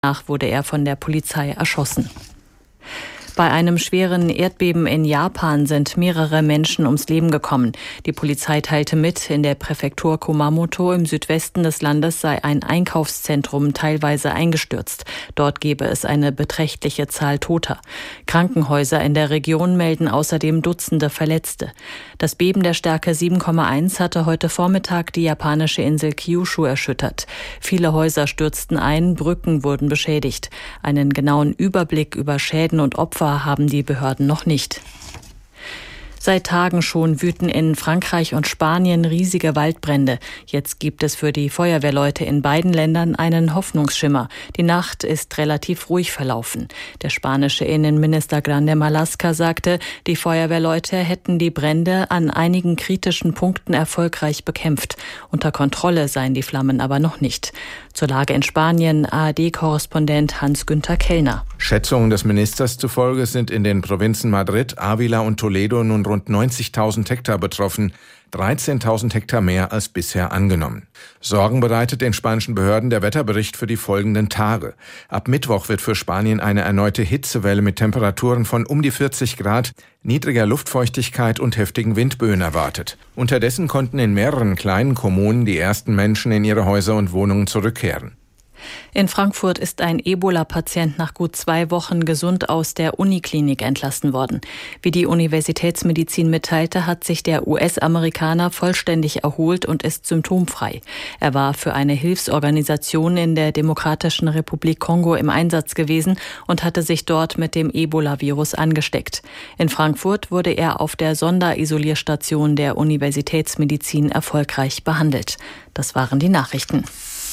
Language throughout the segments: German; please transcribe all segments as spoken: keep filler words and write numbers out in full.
Danach wurde er von der Polizei erschossen. Bei einem schweren Erdbeben in Japan sind mehrere Menschen ums Leben gekommen. Die Polizei teilte mit, in der Präfektur Kumamoto im Südwesten des Landes sei ein Einkaufszentrum teilweise eingestürzt. Dort gebe es eine beträchtliche Zahl Toter. Krankenhäuser in der Region melden außerdem Dutzende Verletzte. Das Beben der Stärke sieben Komma eins hatte heute Vormittag die japanische Insel Kyushu erschüttert. Viele Häuser stürzten ein, Brücken wurden beschädigt. Einen genauen Überblick über Schäden und Opfer haben die Behörden noch nicht. Seit Tagen schon wüten in Frankreich und Spanien riesige Waldbrände. Jetzt gibt es für die Feuerwehrleute in beiden Ländern einen Hoffnungsschimmer. Die Nacht ist relativ ruhig verlaufen. Der spanische Innenminister Grande Marlaska sagte, die Feuerwehrleute hätten die Brände an einigen kritischen Punkten erfolgreich bekämpft. Unter Kontrolle seien die Flammen aber noch nicht. Zur Lage in Spanien A R D-Korrespondent Hans-Günther Kellner. Schätzungen des Ministers zufolge sind in den Provinzen Madrid, Ávila und Toledo nun rund neunzigtausend Hektar betroffen, dreizehntausend Hektar mehr als bisher angenommen. Sorgen bereitet den spanischen Behörden der Wetterbericht für die folgenden Tage. Ab Mittwoch wird für Spanien eine erneute Hitzewelle mit Temperaturen von um die vierzig Grad, niedriger Luftfeuchtigkeit und heftigen Windböen erwartet. Unterdessen konnten in mehreren kleinen Kommunen die ersten Menschen in ihre Häuser und Wohnungen zurückkehren. In Frankfurt ist ein Ebola-Patient nach gut zwei Wochen gesund aus der Uniklinik entlassen worden. Wie die Universitätsmedizin mitteilte, hat sich der U S-Amerikaner vollständig erholt und ist symptomfrei. Er war für eine Hilfsorganisation in der Demokratischen Republik Kongo im Einsatz gewesen und hatte sich dort mit dem Ebola-Virus angesteckt. In Frankfurt wurde er auf der Sonderisolierstation der Universitätsmedizin erfolgreich behandelt. Das waren die Nachrichten.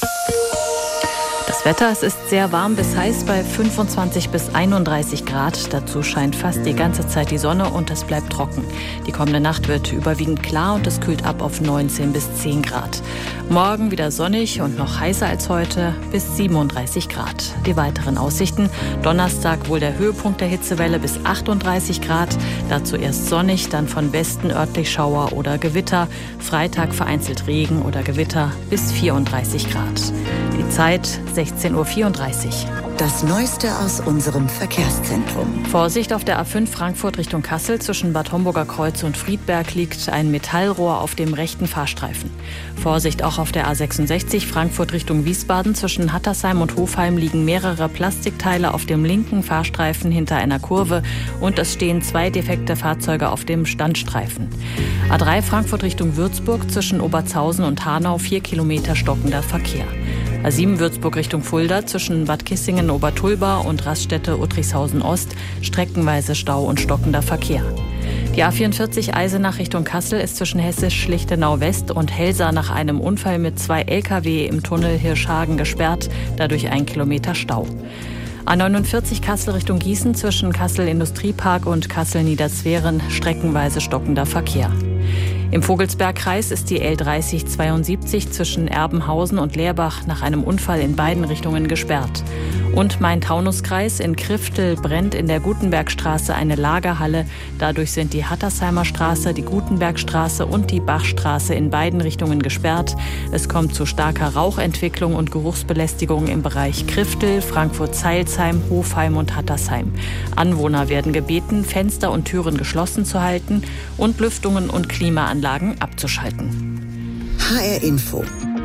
Das Wetter, es ist sehr warm bis heiß bei fünfundzwanzig bis einunddreißig Grad. Dazu scheint fast die ganze Zeit die Sonne und es bleibt trocken. Die kommende Nacht wird überwiegend klar und es kühlt ab auf neunzehn bis zehn Grad. Morgen wieder sonnig und noch heißer als heute bis siebenunddreißig Grad. Die weiteren Aussichten: Donnerstag wohl der Höhepunkt der Hitzewelle bis achtunddreißig Grad. Dazu erst sonnig, dann von Westen örtlich Schauer oder Gewitter. Freitag vereinzelt Regen oder Gewitter bis vierunddreißig Grad. Die Zeit sechzehn Uhr vierunddreißig. Das Neueste aus unserem Verkehrszentrum. Vorsicht auf der A fünf Frankfurt Richtung Kassel. Zwischen Bad Homburger Kreuz und Friedberg liegt ein Metallrohr auf dem rechten Fahrstreifen. Vorsicht auch auf der A sechsundsechzig Frankfurt Richtung Wiesbaden. Zwischen Hattersheim und Hofheim liegen mehrere Plastikteile auf dem linken Fahrstreifen hinter einer Kurve und es stehen zwei defekte Fahrzeuge auf dem Standstreifen. A drei Frankfurt Richtung Würzburg. Zwischen Obertshausen und Hanau vier Kilometer stockender Verkehr. A sieben Würzburg Richtung Fulda. Zwischen Bad Kissingen Obertulba und Raststätte Uttrichshausen Ost streckenweise Stau und stockender Verkehr. Die A vierundvierzig Eisenach Richtung Kassel ist zwischen Hessisch-Schlichtenau West und Helsa nach einem Unfall mit zwei L K W im Tunnel Hirschhagen gesperrt, dadurch ein Kilometer Stau. A neunundvierzig Kassel Richtung Gießen zwischen Kassel Industriepark und Kassel Niederzweren streckenweise stockender Verkehr. Im Vogelsbergkreis ist die L dreißig zweiundsiebzig zwischen Erbenhausen und Leerbach nach einem Unfall in beiden Richtungen gesperrt. Und Main-Taunus-Kreis in Kriftel brennt in der Gutenbergstraße eine Lagerhalle. Dadurch sind die Hattersheimer Straße, die Gutenbergstraße und die Bachstraße in beiden Richtungen gesperrt. Es kommt zu starker Rauchentwicklung und Geruchsbelästigung im Bereich Kriftel, Frankfurt-Zeilsheim, Hofheim und Hattersheim. Anwohner werden gebeten, Fenster und Türen geschlossen zu halten und Lüftungen und Klimaanlagen abzuschalten. H R Info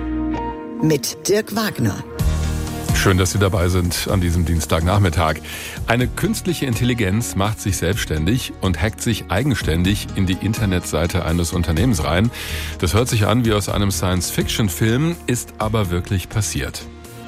mit Dirk Wagner. Schön, dass Sie dabei sind an diesem Dienstagnachmittag. Eine künstliche Intelligenz macht sich selbstständig und hackt sich eigenständig in die Internetseite eines Unternehmens rein. Das hört sich an wie aus einem Science-Fiction-Film, ist aber wirklich passiert.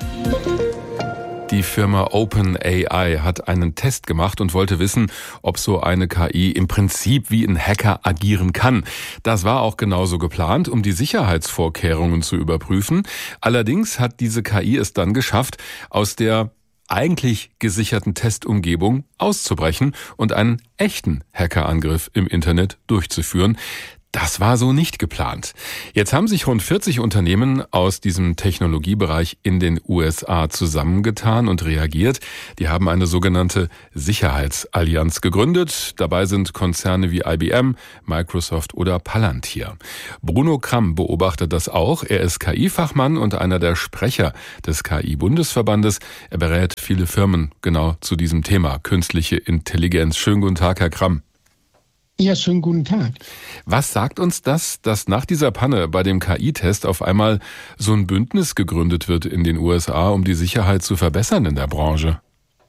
Die Firma OpenAI hat einen Test gemacht und wollte wissen, ob so eine K I im Prinzip wie ein Hacker agieren kann. Das war auch genauso geplant, um die Sicherheitsvorkehrungen zu überprüfen. Allerdings hat diese K I es dann geschafft, aus der eigentlich gesicherten Testumgebung auszubrechen und einen echten Hackerangriff im Internet durchzuführen. Das war so nicht geplant. Jetzt haben sich rund vierzig Unternehmen aus diesem Technologiebereich in den U S A zusammengetan und reagiert. Die haben eine sogenannte Sicherheitsallianz gegründet. Dabei sind Konzerne wie I B M, Microsoft oder Palantir. Bruno Kramm beobachtet das auch. Er ist K I-Fachmann und einer der Sprecher des K I-Bundesverbandes. Er berät viele Firmen genau zu diesem Thema künstliche Intelligenz. Schönen guten Tag, Herr Kramm. Ja, schönen guten Tag. Was sagt uns das, dass nach dieser Panne bei dem K I-Test auf einmal so ein Bündnis gegründet wird in den U S A, um die Sicherheit zu verbessern in der Branche?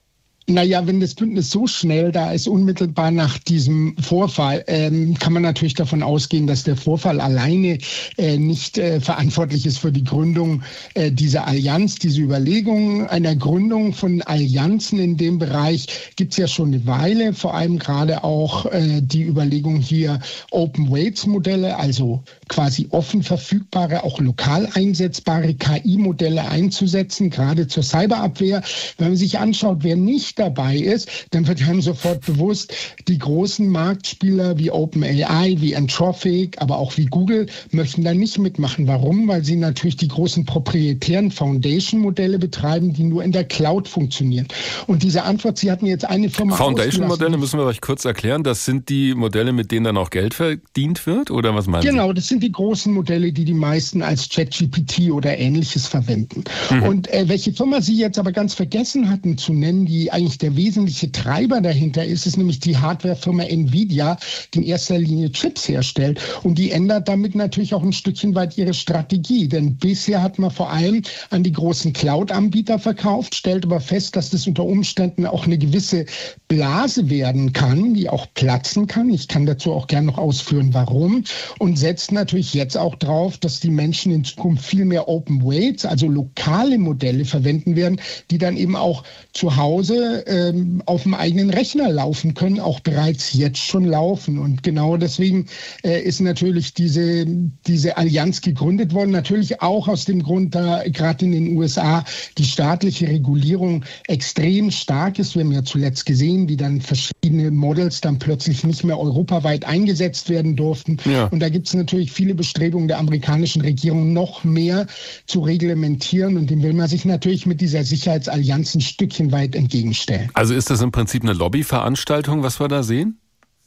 Naja, wenn das Bündnis so schnell da ist, unmittelbar nach diesem Vorfall, ähm, kann man natürlich davon ausgehen, dass der Vorfall alleine äh, nicht äh, verantwortlich ist für die Gründung äh, dieser Allianz. Diese Überlegung einer Gründung von Allianzen in dem Bereich gibt es ja schon eine Weile, vor allem gerade auch äh, die Überlegung hier Open Weights Modelle, also quasi offen verfügbare, auch lokal einsetzbare K I-Modelle einzusetzen, gerade zur Cyberabwehr. Wenn man sich anschaut, wer nicht dabei ist, dann wird einem sofort bewusst, die großen Marktspieler wie OpenAI, wie Anthropic, aber auch wie Google möchten da nicht mitmachen. Warum? Weil sie natürlich die großen proprietären Foundation-Modelle betreiben, die nur in der Cloud funktionieren. Und diese Antwort, Sie hatten jetzt eine Firma Foundation-Modelle müssen wir euch kurz erklären. Das sind die Modelle, mit denen dann auch Geld verdient wird? Oder was meinen Sie? Genau, das sind die großen Modelle, die die meisten als ChatGPT oder Ähnliches verwenden. Mhm. Und äh, welche Firma Sie jetzt aber ganz vergessen hatten zu nennen, die eigentlich der wesentliche Treiber dahinter ist, ist nämlich die Hardwarefirma Nvidia, die in erster Linie Chips herstellt. Und die ändert damit natürlich auch ein Stückchen weit ihre Strategie. Denn bisher hat man vor allem an die großen Cloud-Anbieter verkauft, stellt aber fest, dass das unter Umständen auch eine gewisse Blase werden kann, die auch platzen kann. Ich kann dazu auch gerne noch ausführen, warum. Und setzt natürlich jetzt auch drauf, dass die Menschen in Zukunft viel mehr Open Weights, also lokale Modelle verwenden werden, die dann eben auch zu Hause ähm, auf dem eigenen Rechner laufen können, auch bereits jetzt schon laufen. Und genau deswegen äh, ist natürlich diese, diese Allianz gegründet worden. Natürlich auch aus dem Grund, da gerade in den U S A die staatliche Regulierung extrem stark ist. Wir haben ja zuletzt gesehen, wie dann verschiedene Models dann plötzlich nicht mehr europaweit eingesetzt werden durften. Ja. Und da gibt es natürlich viele Bestrebungen der amerikanischen Regierung, noch mehr zu reglementieren. Und dem will man sich natürlich mit dieser Sicherheitsallianz ein Stückchen weit entgegenstellen. Also ist das im Prinzip eine Lobbyveranstaltung, was wir da sehen?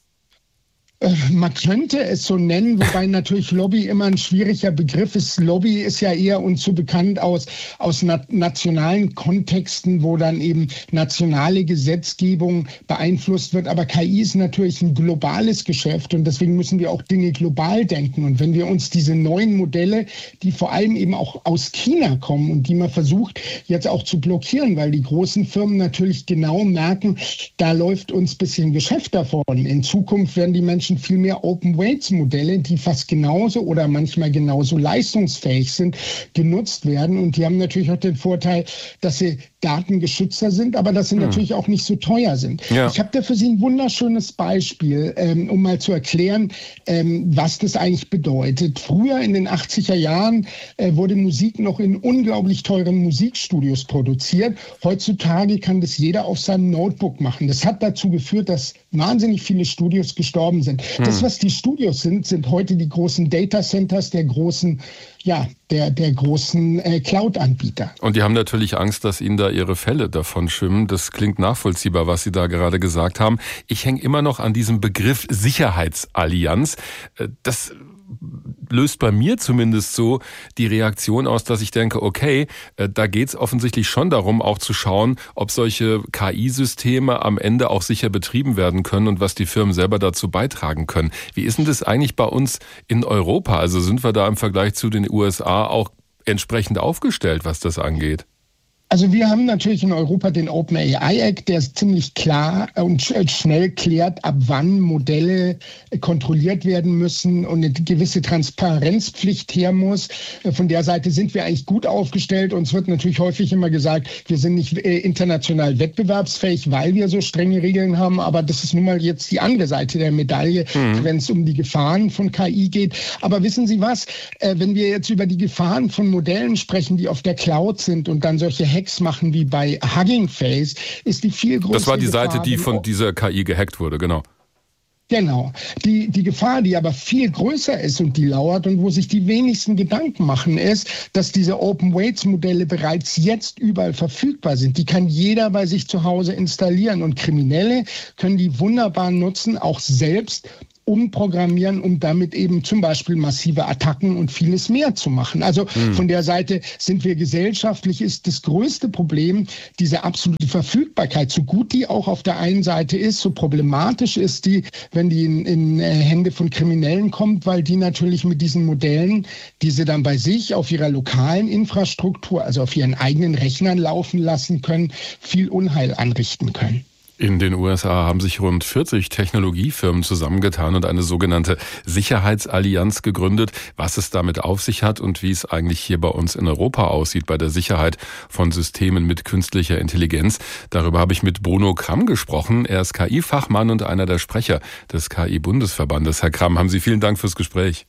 Man könnte es so nennen, wobei natürlich Lobby immer ein schwieriger Begriff ist. Lobby ist ja eher uns so bekannt aus, aus na- nationalen Kontexten, wo dann eben nationale Gesetzgebung beeinflusst wird. Aber K I ist natürlich ein globales Geschäft und deswegen müssen wir auch Dinge global denken. Und wenn wir uns diese neuen Modelle, die vor allem eben auch aus China kommen und die man versucht jetzt auch zu blockieren, weil die großen Firmen natürlich genau merken, da läuft uns ein bisschen Geschäft davon. In Zukunft werden die Menschen viel mehr Open Weights Modelle, die fast genauso oder manchmal genauso leistungsfähig sind, genutzt werden. Und die haben natürlich auch den Vorteil, dass sie datengeschützter sind, aber dass sie hm. natürlich auch nicht so teuer sind. Ja. Ich habe da für Sie ein wunderschönes Beispiel, ähm, um mal zu erklären, ähm, was das eigentlich bedeutet. Früher in den achtziger Jahren äh, wurde Musik noch in unglaublich teuren Musikstudios produziert. Heutzutage kann das jeder auf seinem Notebook machen. Das hat dazu geführt, dass wahnsinnig viele Studios gestorben sind. Hm. Das, was die Studios sind, sind heute die großen Data Centers der großen, ja, der, der großen äh, Cloud-Anbieter. Und die haben natürlich Angst, dass ihnen da ihre Fälle davon schwimmen. Das klingt nachvollziehbar, was Sie da gerade gesagt haben. Ich hänge immer noch an diesem Begriff Sicherheitsallianz. Das löst bei mir zumindest so die Reaktion aus, dass ich denke, okay, da geht es offensichtlich schon darum, auch zu schauen, ob solche K I-Systeme am Ende auch sicher betrieben werden können und was die Firmen selber dazu beitragen können. Wie ist denn das eigentlich bei uns in Europa? Also sind wir da im Vergleich zu den U S A auch entsprechend aufgestellt, was das angeht? Also wir haben natürlich in Europa den OpenAI Act, der ziemlich klar und schnell klärt, ab wann Modelle kontrolliert werden müssen und eine gewisse Transparenzpflicht her muss. Von der Seite sind wir eigentlich gut aufgestellt. Uns wird natürlich häufig immer gesagt, wir sind nicht international wettbewerbsfähig, weil wir so strenge Regeln haben. Aber das ist nun mal jetzt die andere Seite der Medaille, mhm. wenn es um die Gefahren von K I geht. Aber wissen Sie was, wenn wir jetzt über die Gefahren von Modellen sprechen, die auf der Cloud sind und dann solche Hacks machen wie bei Hugging Face, ist die viel größere. Das war die Seite, die von dieser K I gehackt wurde, genau. Genau. Die, die Gefahr, die aber viel größer ist und die lauert und wo sich die wenigsten Gedanken machen, ist, dass diese Open-Weights-Modelle bereits jetzt überall verfügbar sind. Die kann jeder bei sich zu Hause installieren und Kriminelle können die wunderbar nutzen, auch selbst umprogrammieren, um damit eben zum Beispiel massive Attacken und vieles mehr zu machen. Also hm. von der Seite sind wir gesellschaftlich, ist das größte Problem diese absolute Verfügbarkeit. So gut die auch auf der einen Seite ist, so problematisch ist die, wenn die in, in Hände von Kriminellen kommt, weil die natürlich mit diesen Modellen, die sie dann bei sich auf ihrer lokalen Infrastruktur, also auf ihren eigenen Rechnern laufen lassen können, viel Unheil anrichten können. In den U S A haben sich rund vierzig Technologiefirmen zusammengetan und eine sogenannte Sicherheitsallianz gegründet. Was es damit auf sich hat und wie es eigentlich hier bei uns in Europa aussieht bei der Sicherheit von Systemen mit künstlicher Intelligenz. Darüber habe ich mit Bruno Kramm gesprochen. Er ist K I-Fachmann und einer der Sprecher des K I-Bundesverbandes. Herr Kramm, haben Sie vielen Dank fürs Gespräch.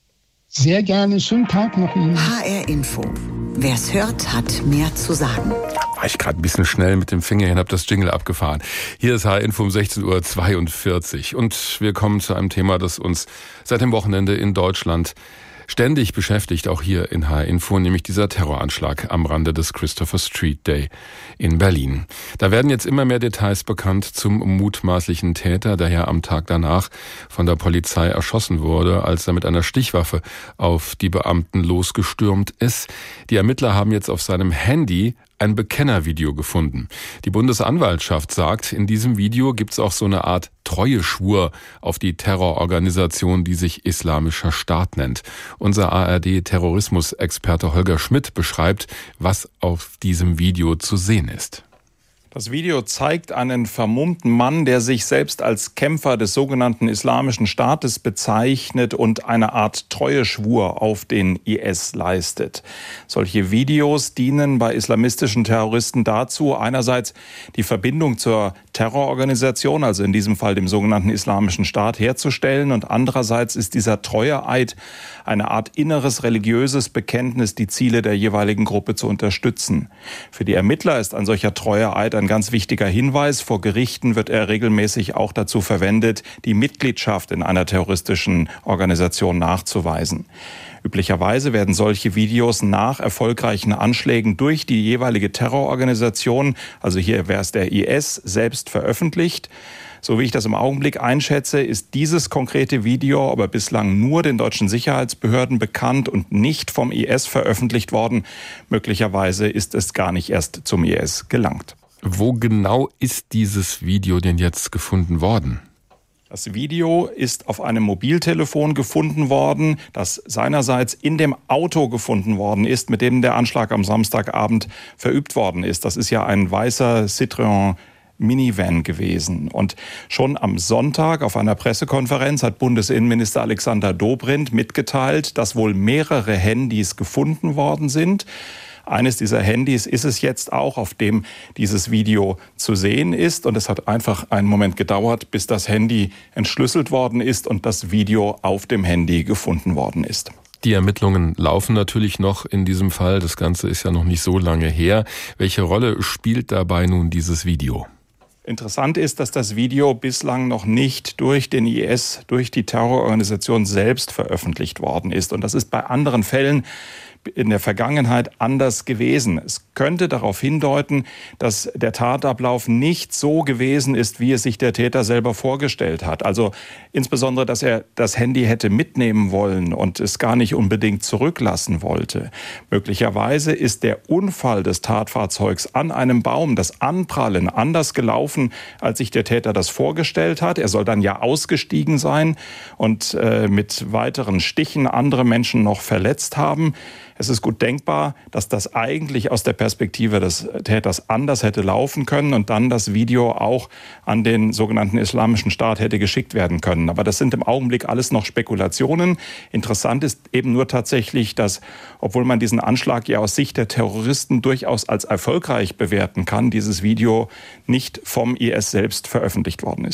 Sehr gerne. Schönen Tag noch Ihnen. H R Info. Wer es hört, hat mehr zu sagen. War ich gerade ein bisschen schnell mit dem Finger hin, habe das Jingle abgefahren. Hier ist H R Info um sechzehn Uhr zweiundvierzig. Und wir kommen zu einem Thema, das uns seit dem Wochenende in Deutschland ständig beschäftigt, auch hier in H R Info, nämlich dieser Terroranschlag am Rande des Christopher Street Day in Berlin. Da werden jetzt immer mehr Details bekannt zum mutmaßlichen Täter, der ja am Tag danach von der Polizei erschossen wurde, als er mit einer Stichwaffe auf die Beamten losgestürmt ist. Die Ermittler haben jetzt auf seinem Handy ein Bekennervideo gefunden. Die Bundesanwaltschaft sagt, in diesem Video gibt es auch so eine Art Treueschwur auf die Terrororganisation, die sich Islamischer Staat nennt. Unser A R D-Terrorismusexperte Holger Schmidt beschreibt, was auf diesem Video zu sehen ist. Das Video zeigt einen vermummten Mann, der sich selbst als Kämpfer des sogenannten Islamischen Staates bezeichnet und eine Art Treueschwur auf den I S leistet. Solche Videos dienen bei islamistischen Terroristen dazu, einerseits die Verbindung zur Terrororganisation, also in diesem Fall dem sogenannten Islamischen Staat, herzustellen, und andererseits ist dieser Treueeid eine Art inneres religiöses Bekenntnis, die Ziele der jeweiligen Gruppe zu unterstützen. Für die Ermittler ist ein solcher Treueeid ein ganz wichtiger Hinweis. Vor Gerichten wird er regelmäßig auch dazu verwendet, die Mitgliedschaft in einer terroristischen Organisation nachzuweisen. Üblicherweise werden solche Videos nach erfolgreichen Anschlägen durch die jeweilige Terrororganisation, also hier wäre es der I S, selbst veröffentlicht. So wie ich das im Augenblick einschätze, ist dieses konkrete Video aber bislang nur den deutschen Sicherheitsbehörden bekannt und nicht vom I S veröffentlicht worden. Möglicherweise ist es gar nicht erst zum I S gelangt. Wo genau ist dieses Video denn jetzt gefunden worden? Das Video ist auf einem Mobiltelefon gefunden worden, das seinerseits in dem Auto gefunden worden ist, mit dem der Anschlag am Samstagabend verübt worden ist. Das ist ja ein weißer Citroën Minivan gewesen. Und schon am Sonntag auf einer Pressekonferenz hat Bundesinnenminister Alexander Dobrindt mitgeteilt, dass wohl mehrere Handys gefunden worden sind. Eines dieser Handys ist es jetzt auch, auf dem dieses Video zu sehen ist. Und es hat einfach einen Moment gedauert, bis das Handy entschlüsselt worden ist und das Video auf dem Handy gefunden worden ist. Die Ermittlungen laufen natürlich noch in diesem Fall. Das Ganze ist ja noch nicht so lange her. Welche Rolle spielt dabei nun dieses Video? Interessant ist, dass das Video bislang noch nicht durch den I S, durch die Terrororganisation selbst veröffentlicht worden ist. Und das ist bei anderen Fällen in der Vergangenheit anders gewesen. Es könnte darauf hindeuten, dass der Tatablauf nicht so gewesen ist, wie es sich der Täter selber vorgestellt hat. Also insbesondere, dass er das Handy hätte mitnehmen wollen und es gar nicht unbedingt zurücklassen wollte. Möglicherweise ist der Unfall des Tatfahrzeugs an einem Baum, das Anprallen, anders gelaufen, als sich der Täter das vorgestellt hat. Er soll dann ja ausgestiegen sein und äh, mit weiteren Stichen andere Menschen noch verletzt haben. Es ist gut denkbar, dass das eigentlich aus der Perspektive des Täters anders hätte laufen können und dann das Video auch an den sogenannten Islamischen Staat hätte geschickt werden können. Aber das sind im Augenblick alles noch Spekulationen. Interessant ist eben nur tatsächlich, dass, obwohl man diesen Anschlag ja aus Sicht der Terroristen durchaus als erfolgreich bewerten kann, dieses Video nicht vom I S selbst veröffentlicht worden ist.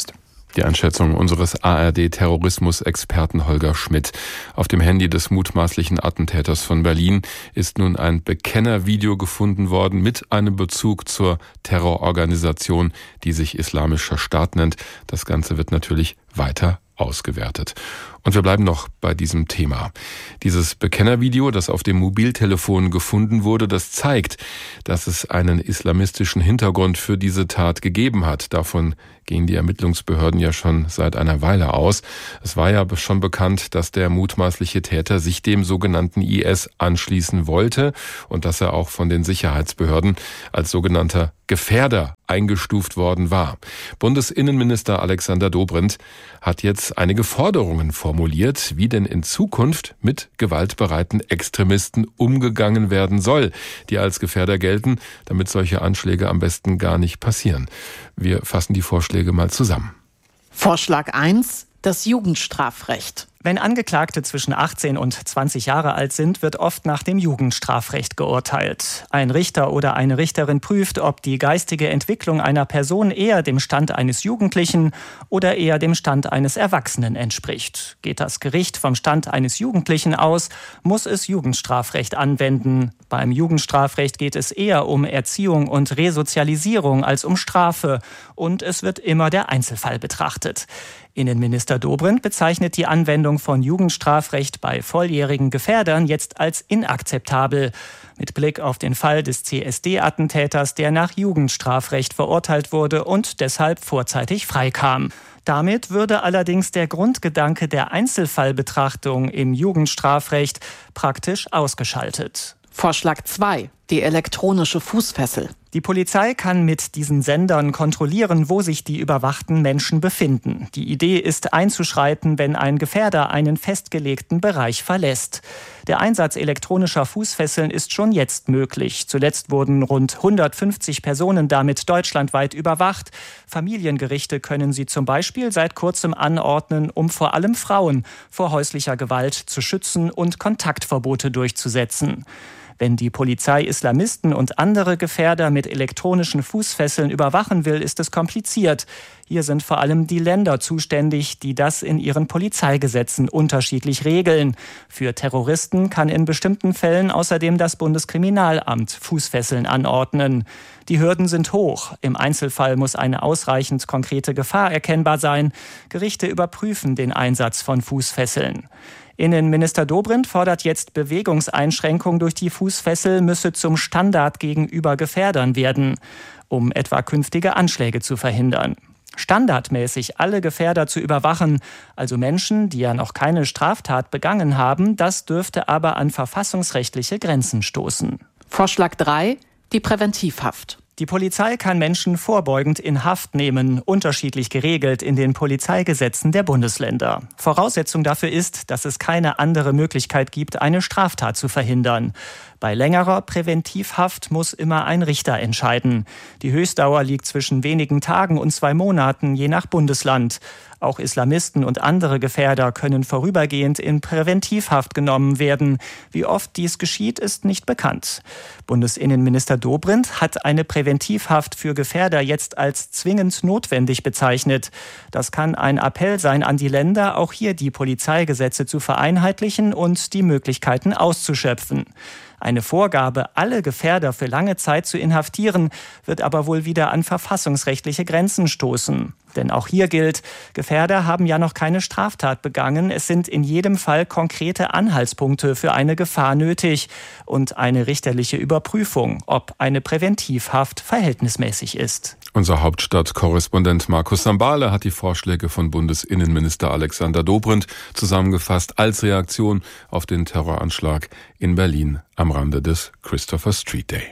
Die Einschätzung unseres A R D-Terrorismusexperten Holger Schmidt. Auf dem Handy des mutmaßlichen Attentäters von Berlin ist nun ein Bekennervideo gefunden worden mit einem Bezug zur Terrororganisation, die sich Islamischer Staat nennt. Das Ganze wird natürlich weiter ausgewertet. Und wir bleiben noch bei diesem Thema. Dieses Bekennervideo, das auf dem Mobiltelefon gefunden wurde, das zeigt, dass es einen islamistischen Hintergrund für diese Tat gegeben hat. Davon gehen die Ermittlungsbehörden ja schon seit einer Weile aus. Es war ja schon bekannt, dass der mutmaßliche Täter sich dem sogenannten I S anschließen wollte und dass er auch von den Sicherheitsbehörden als sogenannter Gefährder eingestuft worden war. Bundesinnenminister Alexander Dobrindt hat jetzt einige Forderungen formuliert, wie denn in Zukunft mit gewaltbereiten Extremisten umgegangen werden soll, die als Gefährder gelten, damit solche Anschläge am besten gar nicht passieren. Wir fassen die Vorschläge mal zusammen. Vorschlag eins: das Jugendstrafrecht. Wenn Angeklagte zwischen achtzehn und zwanzig Jahre alt sind, wird oft nach dem Jugendstrafrecht geurteilt. Ein Richter oder eine Richterin prüft, ob die geistige Entwicklung einer Person eher dem Stand eines Jugendlichen oder eher dem Stand eines Erwachsenen entspricht. Geht das Gericht vom Stand eines Jugendlichen aus, muss es Jugendstrafrecht anwenden. Beim Jugendstrafrecht geht es eher um Erziehung und Resozialisierung als um Strafe. Und es wird immer der Einzelfall betrachtet. Innenminister Dobrindt bezeichnet die Anwendung von Jugendstrafrecht bei volljährigen Gefährdern jetzt als inakzeptabel. Mit Blick auf den Fall des C S D-Attentäters, der nach Jugendstrafrecht verurteilt wurde und deshalb vorzeitig freikam. Damit würde allerdings der Grundgedanke der Einzelfallbetrachtung im Jugendstrafrecht praktisch ausgeschaltet. Vorschlag zwei: die elektronische Fußfessel. Die Polizei kann mit diesen Sendern kontrollieren, wo sich die überwachten Menschen befinden. Die Idee ist, einzuschreiten, wenn ein Gefährder einen festgelegten Bereich verlässt. Der Einsatz elektronischer Fußfesseln ist schon jetzt möglich. Zuletzt wurden rund hundertfünfzig Personen damit deutschlandweit überwacht. Familiengerichte können sie zum Beispiel seit kurzem anordnen, um vor allem Frauen vor häuslicher Gewalt zu schützen und Kontaktverbote durchzusetzen. Wenn die Polizei Islamisten und andere Gefährder mit elektronischen Fußfesseln überwachen will, ist es kompliziert. Hier sind vor allem die Länder zuständig, die das in ihren Polizeigesetzen unterschiedlich regeln. Für Terroristen kann in bestimmten Fällen außerdem das Bundeskriminalamt Fußfesseln anordnen. Die Hürden sind hoch. Im Einzelfall muss eine ausreichend konkrete Gefahr erkennbar sein. Gerichte überprüfen den Einsatz von Fußfesseln. Innenminister Dobrindt fordert jetzt, Bewegungseinschränkung durch die Fußfessel müsse zum Standard gegenüber Gefährdern werden, um etwa künftige Anschläge zu verhindern. Standardmäßig alle Gefährder zu überwachen, also Menschen, die ja noch keine Straftat begangen haben, das dürfte aber an verfassungsrechtliche Grenzen stoßen. Vorschlag drei: die Präventivhaft. Die Polizei kann Menschen vorbeugend in Haft nehmen, unterschiedlich geregelt in den Polizeigesetzen der Bundesländer. Voraussetzung dafür ist, dass es keine andere Möglichkeit gibt, eine Straftat zu verhindern. Bei längerer Präventivhaft muss immer ein Richter entscheiden. Die Höchstdauer liegt zwischen wenigen Tagen und zwei Monaten, je nach Bundesland. Auch Islamisten und andere Gefährder können vorübergehend in Präventivhaft genommen werden. Wie oft dies geschieht, ist nicht bekannt. Bundesinnenminister Dobrindt hat eine Präventivhaft für Gefährder jetzt als zwingend notwendig bezeichnet. Das kann ein Appell sein an die Länder, auch hier die Polizeigesetze zu vereinheitlichen und die Möglichkeiten auszuschöpfen. Eine Vorgabe, alle Gefährder für lange Zeit zu inhaftieren, wird aber wohl wieder an verfassungsrechtliche Grenzen stoßen. Denn auch hier gilt, Gefährder haben ja noch keine Straftat begangen. Es sind in jedem Fall konkrete Anhaltspunkte für eine Gefahr nötig und eine richterliche Überprüfung, ob eine Präventivhaft verhältnismäßig ist. Unser Hauptstadtkorrespondent Markus Sambale hat die Vorschläge von Bundesinnenminister Alexander Dobrindt zusammengefasst als Reaktion auf den Terroranschlag in Berlin am Rande des Christopher Street Day.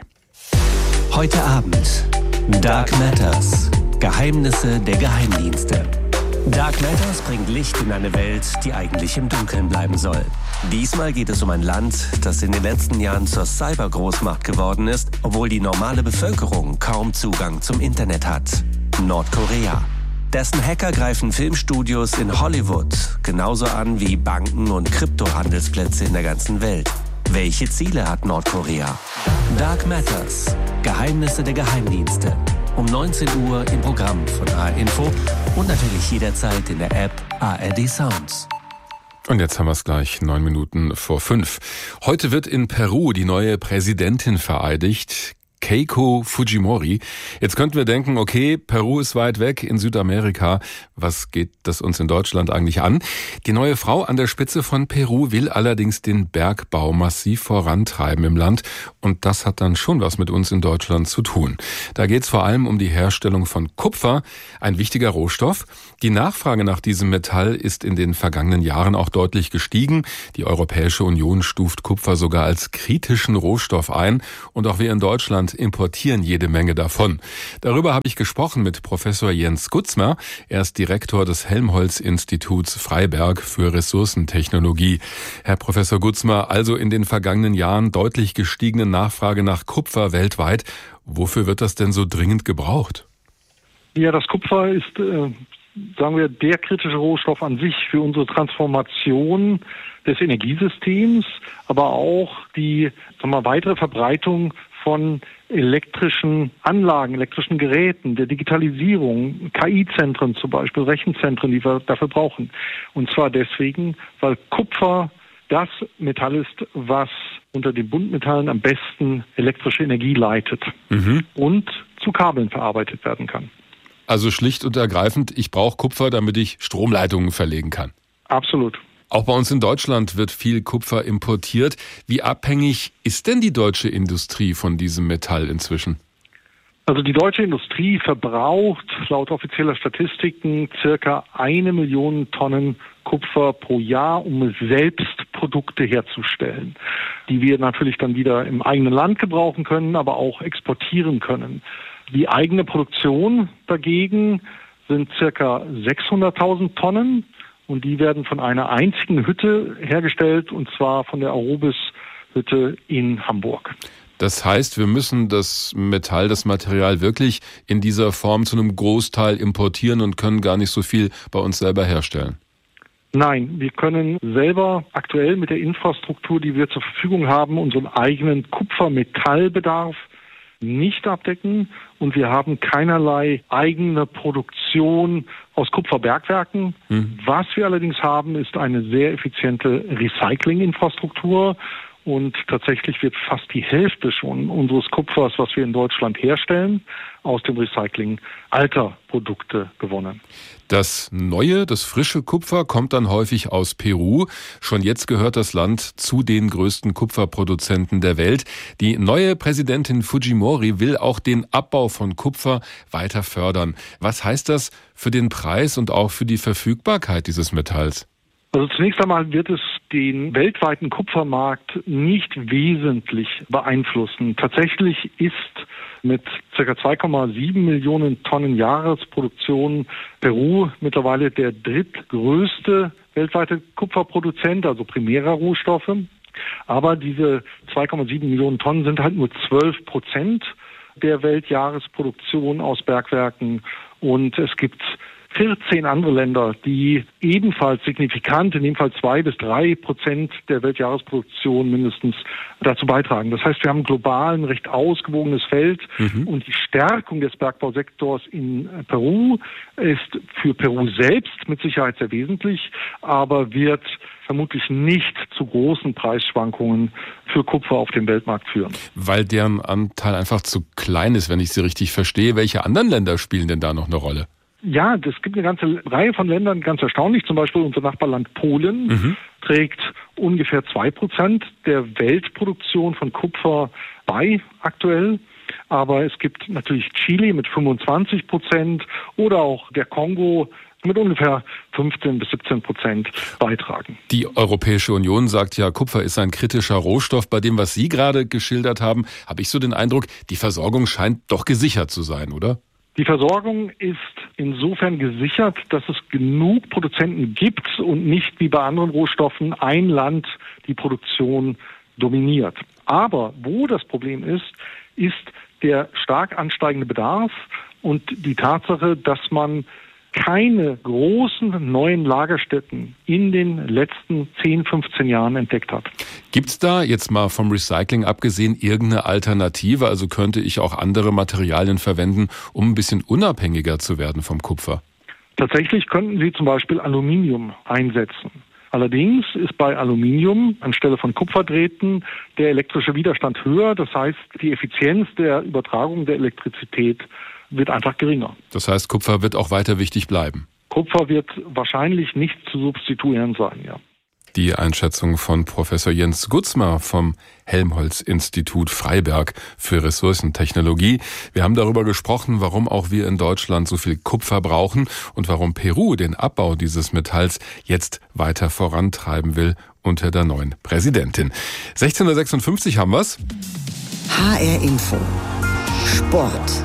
Heute Abend Dark Matters. Geheimnisse der Geheimdienste. Dark Matters bringt Licht in eine Welt, die eigentlich im Dunkeln bleiben soll. Diesmal geht es um ein Land, das in den letzten Jahren zur Cybergroßmacht geworden ist, obwohl die normale Bevölkerung kaum Zugang zum Internet hat. Nordkorea. Dessen Hacker greifen Filmstudios in Hollywood genauso an wie Banken und Kryptohandelsplätze in der ganzen Welt. Welche Ziele hat Nordkorea? Dark Matters. Geheimnisse der Geheimdienste. um neunzehn Uhr im Programm von A R Info und natürlich jederzeit in der App A R D Sounds. Und jetzt haben wir es gleich neun Minuten vor fünf. Heute wird in Peru die neue Präsidentin vereidigt, Keiko Fujimori. Jetzt könnten wir denken, okay, Peru ist weit weg in Südamerika. Was geht das uns in Deutschland eigentlich an? Die neue Frau an der Spitze von Peru will allerdings den Bergbau massiv vorantreiben im Land. Und das hat dann schon was mit uns in Deutschland zu tun. Da geht es vor allem um die Herstellung von Kupfer, ein wichtiger Rohstoff. Die Nachfrage nach diesem Metall ist in den vergangenen Jahren auch deutlich gestiegen. Die Europäische Union stuft Kupfer sogar als kritischen Rohstoff ein. Und auch wir in Deutschland importieren jede Menge davon. Darüber habe ich gesprochen mit Professor Jens Gutzmer. Er ist Direktor des Helmholtz-Instituts Freiberg für Ressourcentechnologie. Herr Professor Gutzmer, also in den vergangenen Jahren deutlich gestiegene Nachfrage nach Kupfer weltweit. Wofür wird das denn so dringend gebraucht? Ja, das Kupfer ist, äh, sagen wir, der kritische Rohstoff an sich für unsere Transformation des Energiesystems, aber auch die, sagen wir, weitere Verbreitung von elektrischen Anlagen, elektrischen Geräten, der Digitalisierung, K I-Zentren zum Beispiel, Rechenzentren, die wir dafür brauchen. Und zwar deswegen, weil Kupfer das Metall ist, was unter den Buntmetallen am besten elektrische Energie leitet mhm. und zu Kabeln verarbeitet werden kann. Also schlicht und ergreifend, ich brauche Kupfer, damit ich Stromleitungen verlegen kann. Absolut. Auch bei uns in Deutschland wird viel Kupfer importiert. Wie abhängig ist denn die deutsche Industrie von diesem Metall inzwischen? Also die deutsche Industrie verbraucht laut offizieller Statistiken circa eine Million Tonnen Kupfer pro Jahr, um selbst Produkte herzustellen, die wir natürlich dann wieder im eigenen Land gebrauchen können, aber auch exportieren können. Die eigene Produktion dagegen sind circa sechshunderttausend Tonnen. Und die werden von einer einzigen Hütte hergestellt, und zwar von der Arubis-Hütte in Hamburg. Das heißt, wir müssen das Metall, das Material wirklich in dieser Form zu einem Großteil importieren und können gar nicht so viel bei uns selber herstellen? Nein, wir können selber aktuell mit der Infrastruktur, die wir zur Verfügung haben, unseren eigenen Kupfermetallbedarf nicht abdecken, und wir haben keinerlei eigene Produktion aus Kupferbergwerken. Mhm. Was wir allerdings haben, ist eine sehr effiziente Recyclinginfrastruktur, und tatsächlich wird fast die Hälfte schon unseres Kupfers, was wir in Deutschland herstellen, aus dem Recycling alter Produkte gewonnen. Das neue, das frische Kupfer kommt dann häufig aus Peru. Schon jetzt gehört das Land zu den größten Kupferproduzenten der Welt. Die neue Präsidentin Fujimori will auch den Abbau von Kupfer weiter fördern. Was heißt das für den Preis und auch für die Verfügbarkeit dieses Metalls? Also zunächst einmal wird es den weltweiten Kupfermarkt nicht wesentlich beeinflussen. Tatsächlich ist mit ca. zwei Komma sieben Millionen Tonnen Jahresproduktion Peru mittlerweile der drittgrößte weltweite Kupferproduzent, also primärer Rohstoffe. Aber diese zwei Komma sieben Millionen Tonnen sind halt nur zwölf Prozent der Weltjahresproduktion aus Bergwerken, und es gibt vierzehn andere Länder, die ebenfalls signifikant, in dem Fall zwei bis drei Prozent der Weltjahresproduktion mindestens dazu beitragen. Das heißt, wir haben global ein recht ausgewogenes Feld, mhm. und die Stärkung des Bergbausektors in Peru ist für Peru selbst mit Sicherheit sehr wesentlich, aber wird vermutlich nicht zu großen Preisschwankungen für Kupfer auf dem Weltmarkt führen. Weil deren Anteil einfach zu klein ist, wenn ich Sie richtig verstehe. Welche anderen Länder spielen denn da noch eine Rolle? Ja, es gibt eine ganze Reihe von Ländern, ganz erstaunlich. Zum Beispiel unser Nachbarland Polen mhm. trägt ungefähr zwei Prozent der Weltproduktion von Kupfer bei aktuell. Aber es gibt natürlich Chile mit fünfundzwanzig Prozent oder auch der Kongo mit ungefähr fünfzehn bis siebzehn Prozent beitragen. Die Europäische Union sagt ja, Kupfer ist ein kritischer Rohstoff. Bei dem, was Sie gerade geschildert haben, habe ich so den Eindruck, die Versorgung scheint doch gesichert zu sein, oder? Die Versorgung ist insofern gesichert, dass es genug Produzenten gibt und nicht wie bei anderen Rohstoffen ein Land die Produktion dominiert. Aber wo das Problem ist, ist der stark ansteigende Bedarf und die Tatsache, dass man keine großen neuen Lagerstätten in den letzten zehn, fünfzehn Jahren entdeckt hat. Gibt es da, jetzt mal vom Recycling abgesehen, irgendeine Alternative? Also könnte ich auch andere Materialien verwenden, um ein bisschen unabhängiger zu werden vom Kupfer? Tatsächlich könnten Sie zum Beispiel Aluminium einsetzen. Allerdings ist bei Aluminium anstelle von Kupferdrähten der elektrische Widerstand höher. Das heißt, die Effizienz der Übertragung der Elektrizität wird einfach geringer. Das heißt, Kupfer wird auch weiter wichtig bleiben? Kupfer wird wahrscheinlich nicht zu substituieren sein, ja. Die Einschätzung von Professor Jens Gutzmer vom Helmholtz-Institut Freiberg für Ressourcentechnologie. Wir haben darüber gesprochen, warum auch wir in Deutschland so viel Kupfer brauchen und warum Peru den Abbau dieses Metalls jetzt weiter vorantreiben will unter der neuen Präsidentin. sechzehn Uhr sechsundfünfzig haben wir's. H R Info. Sport.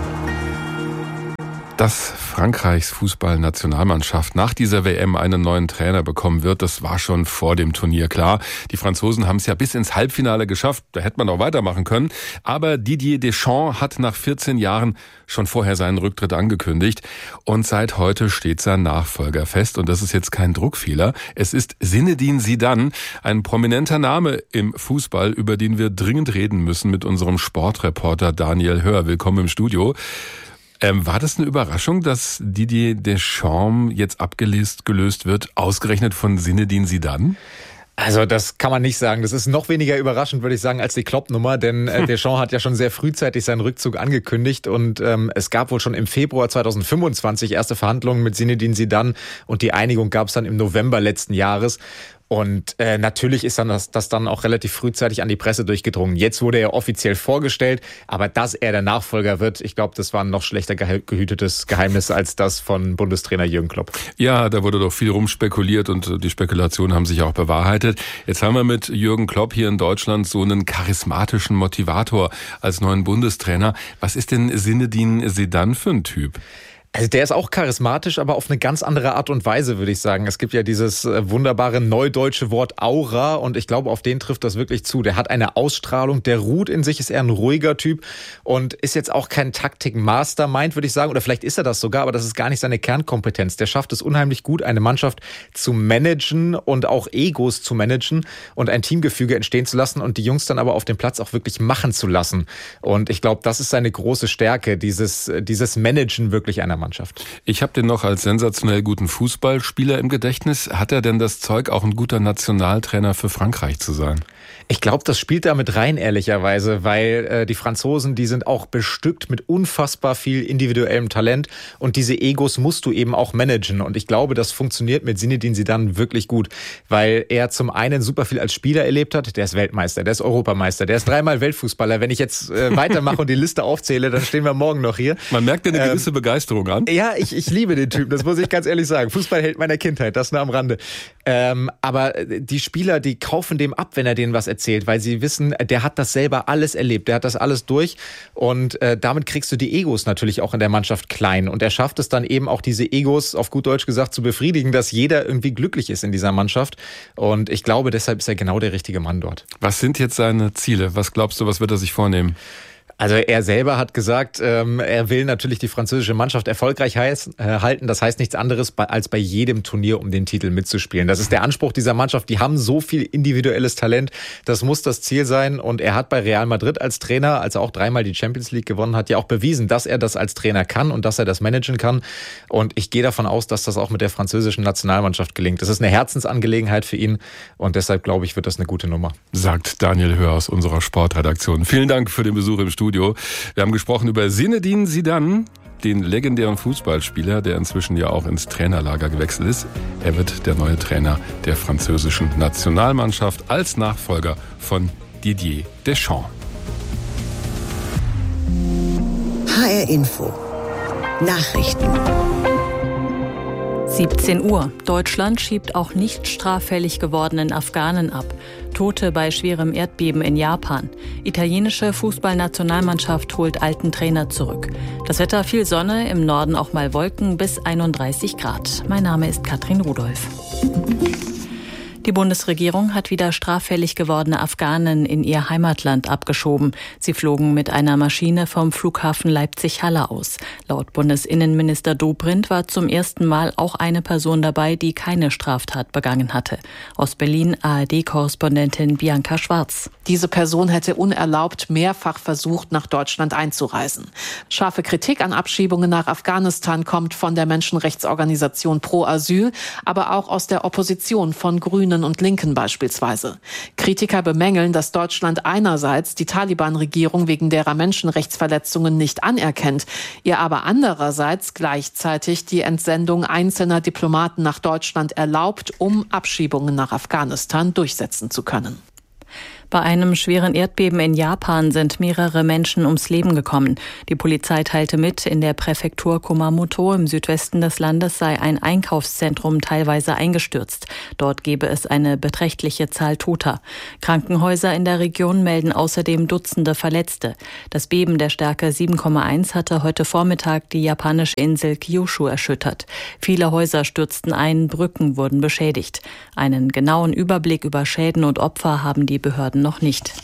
Dass Frankreichs Fußballnationalmannschaft nach dieser W M einen neuen Trainer bekommen wird, das war schon vor dem Turnier klar. Die Franzosen haben es ja bis ins Halbfinale geschafft, da hätte man auch weitermachen können. Aber Didier Deschamps hat nach vierzehn Jahren schon vorher seinen Rücktritt angekündigt. Und seit heute steht sein Nachfolger fest. Und das ist jetzt kein Druckfehler. Es ist Zinedine Zidane, ein prominenter Name im Fußball, über den wir dringend reden müssen mit unserem Sportreporter Daniel Hör. Willkommen im Studio. Ähm, war das eine Überraschung, dass Didier Deschamps jetzt abgelöst gelöst wird, ausgerechnet von Zinedine Zidane? Also das kann man nicht sagen. Das ist noch weniger überraschend, würde ich sagen, als die Klopp-Nummer, denn äh, Deschamps hat ja schon sehr frühzeitig seinen Rückzug angekündigt und ähm, es gab wohl schon im Februar zweitausendfünfundzwanzig erste Verhandlungen mit Zinedine Zidane und die Einigung gab es dann im November letzten Jahres. Und äh, natürlich ist dann das, das dann auch relativ frühzeitig an die Presse durchgedrungen. Jetzt wurde er offiziell vorgestellt, aber dass er der Nachfolger wird, ich glaube, das war ein noch schlechter gehütetes Geheimnis als das von Bundestrainer Jürgen Klopp. Ja, da wurde doch viel rumspekuliert und die Spekulationen haben sich auch bewahrheitet. Jetzt haben wir mit Jürgen Klopp hier in Deutschland so einen charismatischen Motivator als neuen Bundestrainer. Was ist denn Zinedine Zidane für ein Typ? Also der ist auch charismatisch, aber auf eine ganz andere Art und Weise, würde ich sagen. Es gibt ja dieses wunderbare neudeutsche Wort Aura und ich glaube, auf den trifft das wirklich zu. Der hat eine Ausstrahlung, der ruht in sich, ist eher ein ruhiger Typ und ist jetzt auch kein Taktik-Mastermind, würde ich sagen. Oder vielleicht ist er das sogar, aber das ist gar nicht seine Kernkompetenz. Der schafft es unheimlich gut, eine Mannschaft zu managen und auch Egos zu managen und ein Teamgefüge entstehen zu lassen und die Jungs dann aber auf dem Platz auch wirklich machen zu lassen. Und ich glaube, das ist seine große Stärke, dieses, dieses Managen wirklich einer Mannschaft. Ich habe den noch als sensationell guten Fußballspieler im Gedächtnis. Hat er denn das Zeug, auch ein guter Nationaltrainer für Frankreich zu sein? Ich glaube, das spielt da mit rein, ehrlicherweise, weil äh, die Franzosen, die sind auch bestückt mit unfassbar viel individuellem Talent und diese Egos musst du eben auch managen und ich glaube, das funktioniert mit Zinedine Zidane wirklich gut, weil er zum einen super viel als Spieler erlebt hat, der ist Weltmeister, der ist Europameister, der ist dreimal Weltfußballer. Wenn ich jetzt äh, weitermache und die Liste aufzähle, dann stehen wir morgen noch hier. Man merkt ja eine ähm, gewisse Begeisterung an. Ja, ich, ich liebe den Typen, das muss ich ganz ehrlich sagen. Fußballheld meiner Kindheit, das nur am Rande. Ähm, aber die Spieler, die kaufen dem ab, wenn er denen was erzählt, weil sie wissen, der hat das selber alles erlebt, der hat das alles durch und äh, damit kriegst du die Egos natürlich auch in der Mannschaft klein und er schafft es dann eben auch diese Egos, auf gut Deutsch gesagt, zu befriedigen, dass jeder irgendwie glücklich ist in dieser Mannschaft und ich glaube, deshalb ist er genau der richtige Mann dort. Was sind jetzt seine Ziele? Was glaubst du, was wird er sich vornehmen? Also er selber hat gesagt, ähm, er will natürlich die französische Mannschaft erfolgreich heiß, äh, halten. Das heißt nichts anderes, bei, als bei jedem Turnier um den Titel mitzuspielen. Das ist der Anspruch dieser Mannschaft. Die haben so viel individuelles Talent. Das muss das Ziel sein. Und er hat bei Real Madrid als Trainer, als er auch dreimal die Champions League gewonnen hat, ja auch bewiesen, dass er das als Trainer kann und dass er das managen kann. Und ich gehe davon aus, dass das auch mit der französischen Nationalmannschaft gelingt. Das ist eine Herzensangelegenheit für ihn. Und deshalb, glaube ich, wird das eine gute Nummer. Sagt Daniel Hör aus unserer Sportredaktion. Vielen Dank für den Besuch im Studio. Wir haben gesprochen über Zinedine Zidane, den legendären Fußballspieler, der inzwischen ja auch ins Trainerlager gewechselt ist. Er wird der neue Trainer der französischen Nationalmannschaft als Nachfolger von Didier Deschamps. H R Info. Nachrichten. siebzehn Uhr. Deutschland schiebt auch nicht straffällig gewordenen Afghanen ab. Tote bei schwerem Erdbeben in Japan. Italienische Fußballnationalmannschaft holt alten Trainer zurück. Das Wetter viel Sonne, im Norden auch mal Wolken bis einunddreißig Grad. Mein Name ist Katrin Rudolph. Die Bundesregierung hat wieder straffällig gewordene Afghanen in ihr Heimatland abgeschoben. Sie flogen mit einer Maschine vom Flughafen Leipzig-Halle aus. Laut Bundesinnenminister Dobrindt war zum ersten Mal auch eine Person dabei, die keine Straftat begangen hatte. Aus Berlin A R D-Korrespondentin Bianca Schwarz. Diese Person hätte unerlaubt mehrfach versucht, nach Deutschland einzureisen. Scharfe Kritik an Abschiebungen nach Afghanistan kommt von der Menschenrechtsorganisation Pro Asyl, aber auch aus der Opposition von Grünen und Linken beispielsweise. Kritiker bemängeln, dass Deutschland einerseits die Taliban-Regierung wegen derer Menschenrechtsverletzungen nicht anerkennt, ihr aber andererseits gleichzeitig die Entsendung einzelner Diplomaten nach Deutschland erlaubt, um Abschiebungen nach Afghanistan durchsetzen zu können. Bei einem schweren Erdbeben in Japan sind mehrere Menschen ums Leben gekommen. Die Polizei teilte mit, in der Präfektur Kumamoto im Südwesten des Landes sei ein Einkaufszentrum teilweise eingestürzt. Dort gebe es eine beträchtliche Zahl Toter. Krankenhäuser in der Region melden außerdem Dutzende Verletzte. Das Beben der Stärke sieben Komma eins hatte heute Vormittag die japanische Insel Kyushu erschüttert. Viele Häuser stürzten ein, Brücken wurden beschädigt. Einen genauen Überblick über Schäden und Opfer haben die Behörden noch nicht.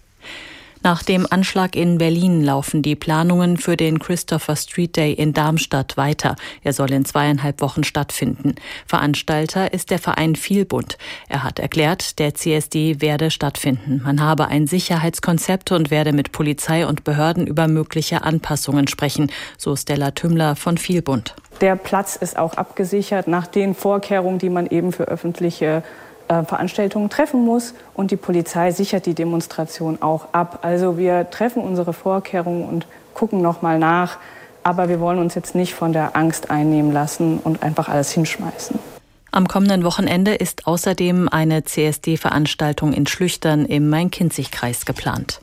Nach dem Anschlag in Berlin laufen die Planungen für den Christopher Street Day in Darmstadt weiter. Er soll in zweieinhalb Wochen stattfinden. Veranstalter ist der Verein Vielbund. Er hat erklärt, der C S D werde stattfinden. Man habe ein Sicherheitskonzept und werde mit Polizei und Behörden über mögliche Anpassungen sprechen, so Stella Tümmler von Vielbund. Der Platz ist auch abgesichert nach den Vorkehrungen, die man eben für öffentliche Veranstaltungen treffen muss, und die Polizei sichert die Demonstration auch ab. Also wir treffen unsere Vorkehrungen und gucken noch mal nach, aber wir wollen uns jetzt nicht von der Angst einnehmen lassen und einfach alles hinschmeißen. Am kommenden Wochenende ist außerdem eine C S D-Veranstaltung in Schlüchtern im Main-Kinzig-Kreis geplant.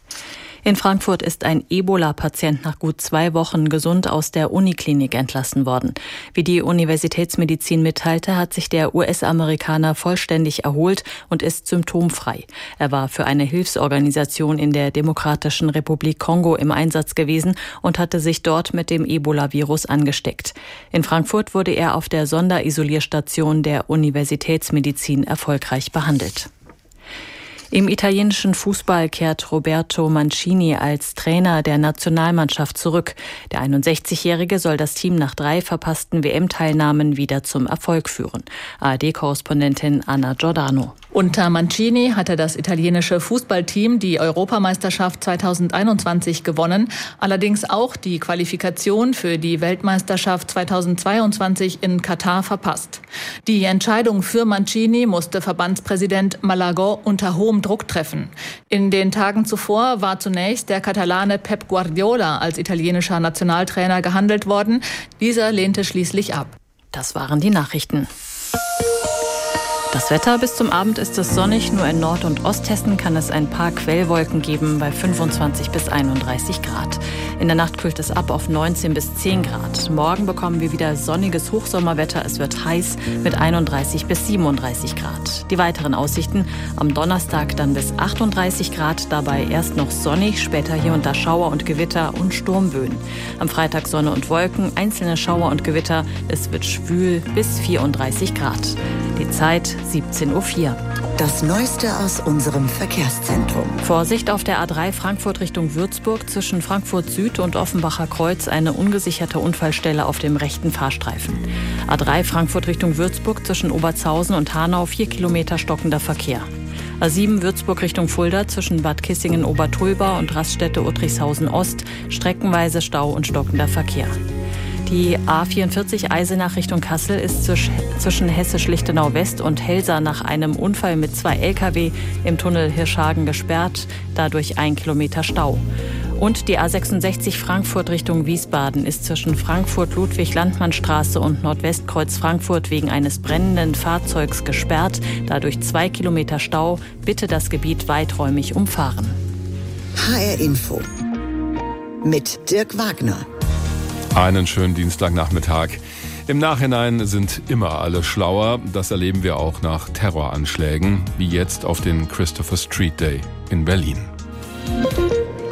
In Frankfurt ist ein Ebola-Patient nach gut zwei Wochen gesund aus der Uniklinik entlassen worden. Wie die Universitätsmedizin mitteilte, hat sich der U S-Amerikaner vollständig erholt und ist symptomfrei. Er war für eine Hilfsorganisation in der Demokratischen Republik Kongo im Einsatz gewesen und hatte sich dort mit dem Ebola-Virus angesteckt. In Frankfurt wurde er auf der Sonderisolierstation der Universitätsmedizin erfolgreich behandelt. Im italienischen Fußball kehrt Roberto Mancini als Trainer der Nationalmannschaft zurück. Der einundsechzigjährige soll das Team nach drei verpassten W M-Teilnahmen wieder zum Erfolg führen. A R D-Korrespondentin Anna Giordano. Unter Mancini hatte das italienische Fußballteam die Europameisterschaft zweitausendeinundzwanzig gewonnen, allerdings auch die Qualifikation für die Weltmeisterschaft zweitausendzweiundzwanzig in Katar verpasst. Die Entscheidung für Mancini musste Verbandspräsident Malagó unter hohem Druck treffen. In den Tagen zuvor war zunächst der Katalane Pep Guardiola als italienischer Nationaltrainer gehandelt worden. Dieser lehnte schließlich ab. Das waren die Nachrichten. Das Wetter: bis zum Abend ist es sonnig, nur in Nord- und Osthessen kann es ein paar Quellwolken geben bei fünfundzwanzig bis einunddreißig Grad. In der Nacht kühlt es ab auf neunzehn bis zehn Grad. Morgen bekommen wir wieder sonniges Hochsommerwetter. Es wird heiß mit einunddreißig bis siebenunddreißig Grad. Die weiteren Aussichten: am Donnerstag dann bis achtunddreißig Grad, dabei erst noch sonnig, später hier und da Schauer und Gewitter und Sturmböen. Am Freitag Sonne und Wolken, einzelne Schauer und Gewitter. Es wird schwül bis vierunddreißig Grad. Die Zeit siebzehn Uhr vier. Das Neueste aus unserem Verkehrszentrum. Vorsicht auf der A drei Frankfurt Richtung Würzburg, zwischen Frankfurt Süd und Offenbacher Kreuz eine ungesicherte Unfallstelle auf dem rechten Fahrstreifen. A drei Frankfurt Richtung Würzburg, zwischen Obertshausen und Hanau vier Kilometer stockender Verkehr. A sieben Würzburg Richtung Fulda, zwischen Bad Kissingen-Obertulba und Raststätte Uttrichshausen Ost streckenweise Stau und stockender Verkehr. Die A vierundvierzig Eisenach Richtung Kassel ist zwischen Hessisch-Lichtenau West und Helsa nach einem Unfall mit zwei L K W im Tunnel Hirschhagen gesperrt, dadurch ein Kilometer Stau. Und die A sechsundsechzig Frankfurt Richtung Wiesbaden ist zwischen Frankfurt-Ludwig-Landmann-Straße und Nordwestkreuz Frankfurt wegen eines brennenden Fahrzeugs gesperrt, dadurch zwei Kilometer Stau. Bitte das Gebiet weiträumig umfahren. H R Info mit Dirk Wagner. Einen schönen Dienstagnachmittag. Im Nachhinein sind immer alle schlauer. Das erleben wir auch nach Terroranschlägen, wie jetzt auf den Christopher Street Day in Berlin.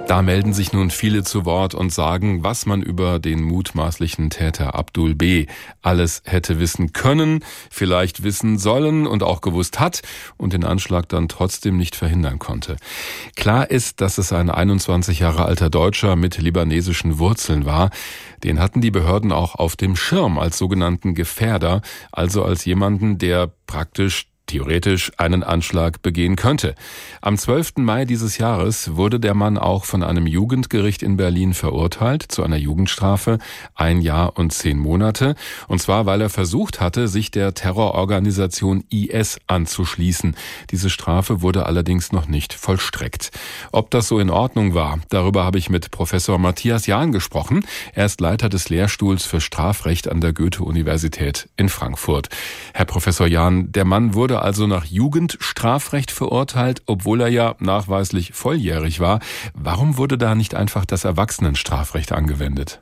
Da melden sich nun viele zu Wort und sagen, was man über den mutmaßlichen Täter Abdul B. alles hätte wissen können, vielleicht wissen sollen und auch gewusst hat und den Anschlag dann trotzdem nicht verhindern konnte. Klar ist, dass es ein einundzwanzig Jahre alter Deutscher mit libanesischen Wurzeln war. Den hatten die Behörden auch auf dem Schirm als sogenannten Gefährder, also als jemanden, der praktisch theoretisch einen Anschlag begehen könnte. Am zwölften Mai dieses Jahres wurde der Mann auch von einem Jugendgericht in Berlin verurteilt zu einer Jugendstrafe, ein Jahr und zehn Monate. Und zwar, weil er versucht hatte, sich der Terrororganisation I S anzuschließen. Diese Strafe wurde allerdings noch nicht vollstreckt. Ob das so in Ordnung war, darüber habe ich mit Professor Matthias Jahn gesprochen. Er ist Leiter des Lehrstuhls für Strafrecht an der Goethe-Universität in Frankfurt. Herr Professor Jahn, der Mann wurde also nach Jugendstrafrecht verurteilt, obwohl er ja nachweislich volljährig war. Warum wurde da nicht einfach das Erwachsenenstrafrecht angewendet?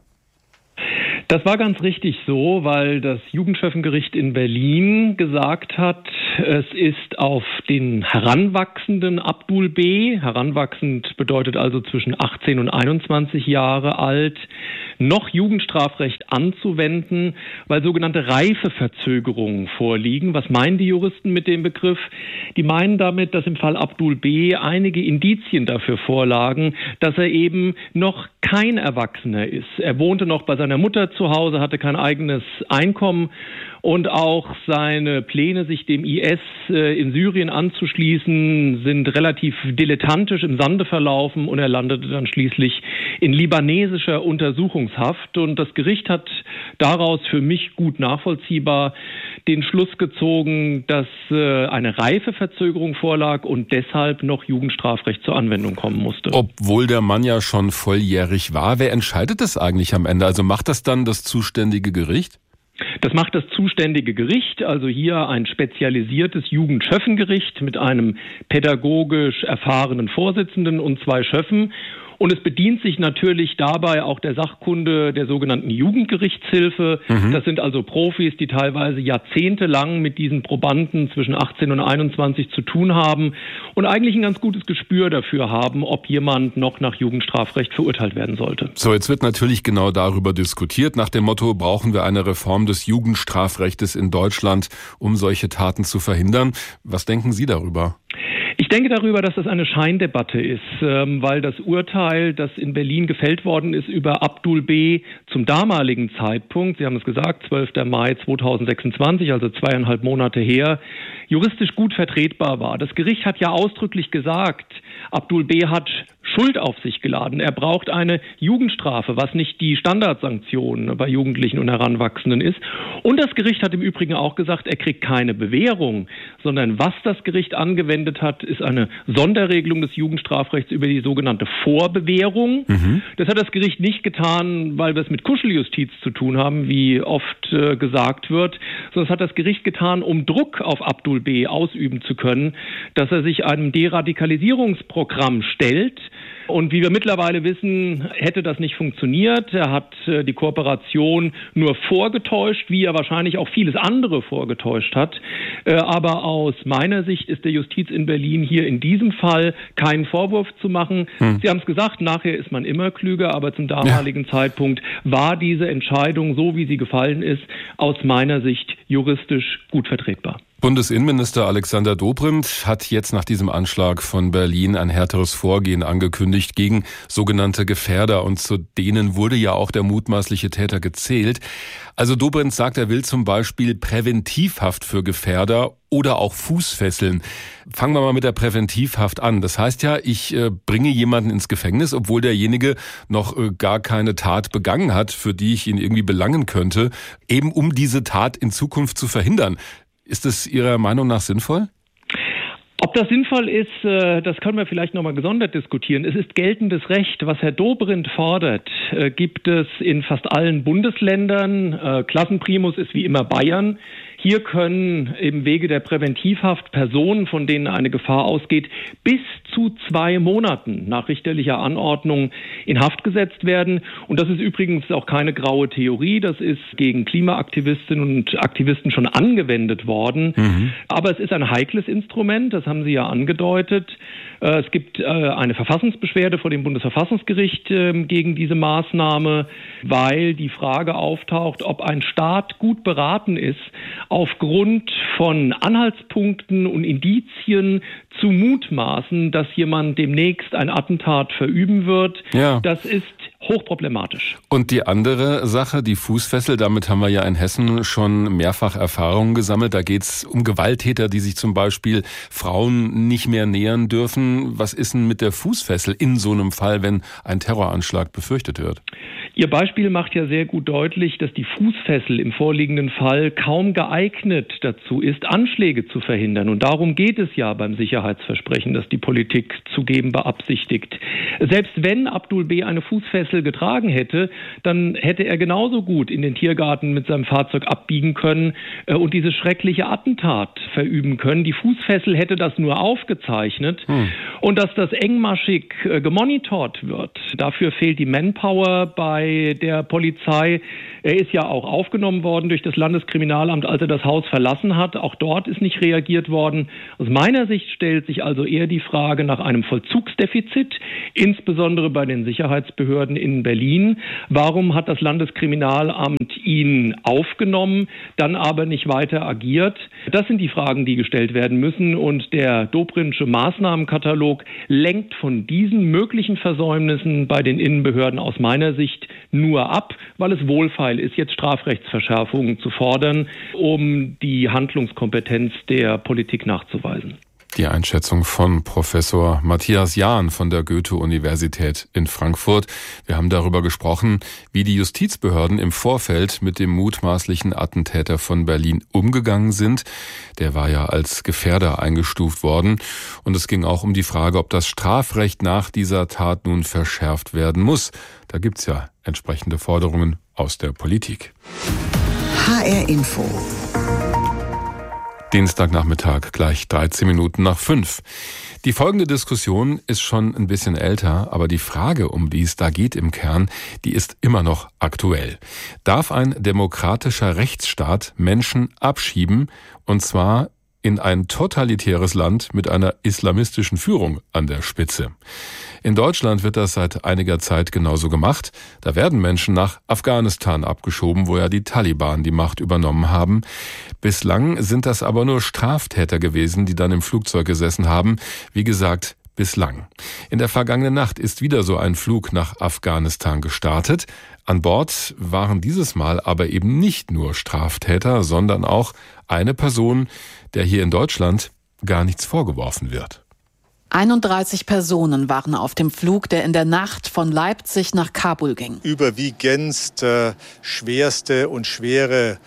Das war ganz richtig so, weil das Jugendschöffengericht in Berlin gesagt hat, es ist auf den heranwachsenden Abdul B., heranwachsend bedeutet also zwischen achtzehn und einundzwanzig Jahre alt, noch Jugendstrafrecht anzuwenden, weil sogenannte Reifeverzögerungen vorliegen. Was meinen die Juristen mit dem Begriff? Die meinen damit, dass im Fall Abdul B. einige Indizien dafür vorlagen, dass er eben noch kein Erwachsener ist. Er wohnte noch bei seiner Mutter zu Hause, hatte kein eigenes Einkommen und auch seine Pläne, sich dem I S äh, in Syrien anzuschließen, sind relativ dilettantisch im Sande verlaufen und er landete dann schließlich in libanesischer Untersuchungshaft. Und das Gericht hat daraus für mich gut nachvollziehbar den Schluss gezogen, dass äh, eine Reifeverzögerung vorlag und deshalb noch Jugendstrafrecht zur Anwendung kommen musste. Obwohl der Mann ja schon volljährig war, wer entscheidet das eigentlich am Ende? Also macht das dann das zuständige Gericht? Das macht das zuständige Gericht, also hier ein spezialisiertes Jugendschöffengericht mit einem pädagogisch erfahrenen Vorsitzenden und zwei Schöffen. Und es bedient sich natürlich dabei auch der Sachkunde der sogenannten Jugendgerichtshilfe. Mhm. Das sind also Profis, die teilweise jahrzehntelang mit diesen Probanden zwischen achtzehn und einundzwanzig zu tun haben und eigentlich ein ganz gutes Gespür dafür haben, ob jemand noch nach Jugendstrafrecht verurteilt werden sollte. So, jetzt wird natürlich genau darüber diskutiert. Nach dem Motto, brauchen wir eine Reform des Jugendstrafrechtes in Deutschland, um solche Taten zu verhindern. Was denken Sie darüber? Ich denke darüber, dass das eine Scheindebatte ist, weil das Urteil, das in Berlin gefällt worden ist über Abdul B. zum damaligen Zeitpunkt, Sie haben es gesagt, zwölfter Mai zweitausendsechsundzwanzig, also zweieinhalb Monate her, juristisch gut vertretbar war. Das Gericht hat ja ausdrücklich gesagt, Abdul B. hat Schuld auf sich geladen. Er braucht eine Jugendstrafe, was nicht die Standardsanktion bei Jugendlichen und Heranwachsenden ist. Und das Gericht hat im Übrigen auch gesagt, er kriegt keine Bewährung, sondern was das Gericht angewendet hat, ist eine Sonderregelung des Jugendstrafrechts über die sogenannte Vorbewährung. Mhm. Das hat das Gericht nicht getan, weil wir es mit Kuscheljustiz zu tun haben, wie oft äh, gesagt wird, sondern es hat das Gericht getan, um Druck auf Abdul B. ausüben zu können, dass er sich einem Deradikalisierungsprogramm stellt. Und wie wir mittlerweile wissen, hätte das nicht funktioniert. Er hat äh, die Kooperation nur vorgetäuscht, wie er wahrscheinlich auch vieles andere vorgetäuscht hat. Äh, aber aus meiner Sicht ist der Justiz in Berlin hier in diesem Fall keinen Vorwurf zu machen. Hm. Sie haben es gesagt, nachher ist man immer klüger, aber zum damaligen ja. Zeitpunkt war diese Entscheidung, so wie sie gefallen ist, aus meiner Sicht juristisch gut vertretbar. Bundesinnenminister Alexander Dobrindt hat jetzt nach diesem Anschlag von Berlin ein härteres Vorgehen angekündigt gegen sogenannte Gefährder. Und zu denen wurde ja auch der mutmaßliche Täter gezählt. Also Dobrindt sagt, er will zum Beispiel Präventivhaft für Gefährder oder auch Fußfesseln. Fangen wir mal mit der Präventivhaft an. Das heißt ja, ich äh, bringe jemanden ins Gefängnis, obwohl derjenige noch äh, gar keine Tat begangen hat, für die ich ihn irgendwie belangen könnte, eben um diese Tat in Zukunft zu verhindern. Ist das Ihrer Meinung nach sinnvoll? Ob das sinnvoll ist, das können wir vielleicht nochmal gesondert diskutieren. Es ist geltendes Recht. Was Herr Dobrindt fordert, gibt es in fast allen Bundesländern. Klassenprimus ist wie immer Bayern. Hier können im Wege der Präventivhaft Personen, von denen eine Gefahr ausgeht, bis zu zwei Monaten nach richterlicher Anordnung in Haft gesetzt werden. Und das ist übrigens auch keine graue Theorie. Das ist gegen Klimaaktivistinnen und Aktivisten schon angewendet worden. Mhm. Aber es ist ein heikles Instrument, das haben Sie ja angedeutet. Es gibt eine Verfassungsbeschwerde vor dem Bundesverfassungsgericht gegen diese Maßnahme, weil die Frage auftaucht, ob ein Staat gut beraten ist, aufgrund von Anhaltspunkten und Indizien zu mutmaßen, dass jemand demnächst ein Attentat verüben wird. Ja. Das ist hochproblematisch. Und die andere Sache, die Fußfessel, damit haben wir ja in Hessen schon mehrfach Erfahrungen gesammelt. Da geht es um Gewalttäter, die sich zum Beispiel Frauen nicht mehr nähern dürfen. Was ist denn mit der Fußfessel in so einem Fall, wenn ein Terroranschlag befürchtet wird? Ihr Beispiel macht ja sehr gut deutlich, dass die Fußfessel im vorliegenden Fall kaum geeignet dazu ist, Anschläge zu verhindern. Und darum geht es ja beim Sicherheitsversprechen, das die Politik zu geben beabsichtigt. Selbst wenn Abdul B. eine Fußfessel getragen hätte, dann hätte er genauso gut in den Tiergarten mit seinem Fahrzeug abbiegen können äh, und dieses schreckliche Attentat verüben können. Die Fußfessel hätte das nur aufgezeichnet. Hm. Und dass das engmaschig äh, gemonitort wird, dafür fehlt die Manpower bei der Polizei. Er ist ja auch aufgenommen worden durch das Landeskriminalamt, als er das Haus verlassen hat. Auch dort ist nicht reagiert worden. Aus meiner Sicht stellt sich also eher die Frage nach einem Vollzugsdefizit, insbesondere bei den Sicherheitsbehörden in Berlin. Warum hat das Landeskriminalamt ihn aufgenommen, dann aber nicht weiter agiert? Das sind die Fragen, die gestellt werden müssen. Und der Dobrindtsche Maßnahmenkatalog lenkt von diesen möglichen Versäumnissen bei den Innenbehörden aus meiner Sicht nur ab, weil es wohlfeil ist, jetzt Strafrechtsverschärfungen zu fordern, um die Handlungskompetenz der Politik nachzuweisen. Die Einschätzung von Professor Matthias Jahn von der Goethe-Universität in Frankfurt. Wir haben darüber gesprochen, wie die Justizbehörden im Vorfeld mit dem mutmaßlichen Attentäter von Berlin umgegangen sind. Der war ja als Gefährder eingestuft worden. Und es ging auch um die Frage, ob das Strafrecht nach dieser Tat nun verschärft werden muss. Da gibt's ja entsprechende Forderungen aus der Politik. H R Info. Dienstagnachmittag, gleich dreizehn Minuten nach fünf. Die folgende Diskussion ist schon ein bisschen älter, aber die Frage, um die es da geht im Kern, die ist immer noch aktuell. Darf ein demokratischer Rechtsstaat Menschen abschieben, und zwar in ein totalitäres Land mit einer islamistischen Führung an der Spitze? In Deutschland wird das seit einiger Zeit genauso gemacht. Da werden Menschen nach Afghanistan abgeschoben, wo ja die Taliban die Macht übernommen haben. Bislang sind das aber nur Straftäter gewesen, die dann im Flugzeug gesessen haben. Wie gesagt, bislang. In der vergangenen Nacht ist wieder so ein Flug nach Afghanistan gestartet. An Bord waren dieses Mal aber eben nicht nur Straftäter, sondern auch eine Person, der hier in Deutschland gar nichts vorgeworfen wird. einunddreißig Personen waren auf dem Flug, der in der Nacht von Leipzig nach Kabul ging. Überwiegend äh, schwerste und schwere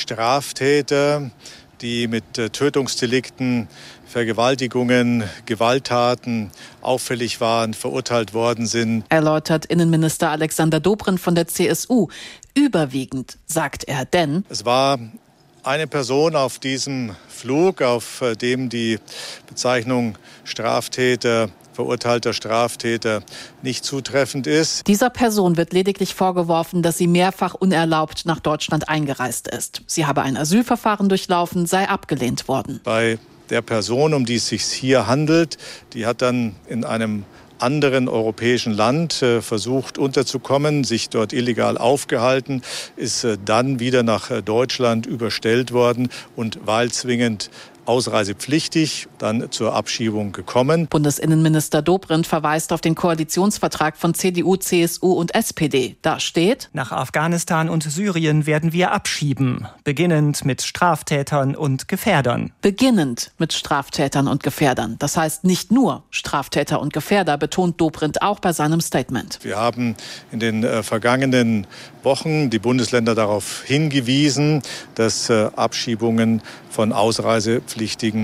Straftäter, die mit äh, Tötungsdelikten, Vergewaltigungen, Gewalttaten auffällig waren, verurteilt worden sind. Erläutert Innenminister Alexander Dobrindt von der C S U. Überwiegend, sagt er, denn es war eine Person auf diesem Flug, auf dem die Bezeichnung Straftäter, verurteilter Straftäter nicht zutreffend ist. Dieser Person wird lediglich vorgeworfen, dass sie mehrfach unerlaubt nach Deutschland eingereist ist. Sie habe ein Asylverfahren durchlaufen, sei abgelehnt worden. Bei der Person, um die es sich hier handelt, die hat dann in einem anderen europäischen Land äh, versucht unterzukommen, sich dort illegal aufgehalten, ist äh, dann wieder nach äh, Deutschland überstellt worden und wahlzwingend ausreisepflichtig, dann zur Abschiebung gekommen. Bundesinnenminister Dobrindt verweist auf den Koalitionsvertrag von C D U, C S U und S P D. Da steht: Nach Afghanistan und Syrien werden wir abschieben, beginnend mit Straftätern und Gefährdern. Beginnend mit Straftätern und Gefährdern. Das heißt nicht nur Straftäter und Gefährder, betont Dobrindt auch bei seinem Statement. Wir haben in den äh, vergangenen Wochen die Bundesländer darauf hingewiesen, dass äh, Abschiebungen von Ausreisepflichtigen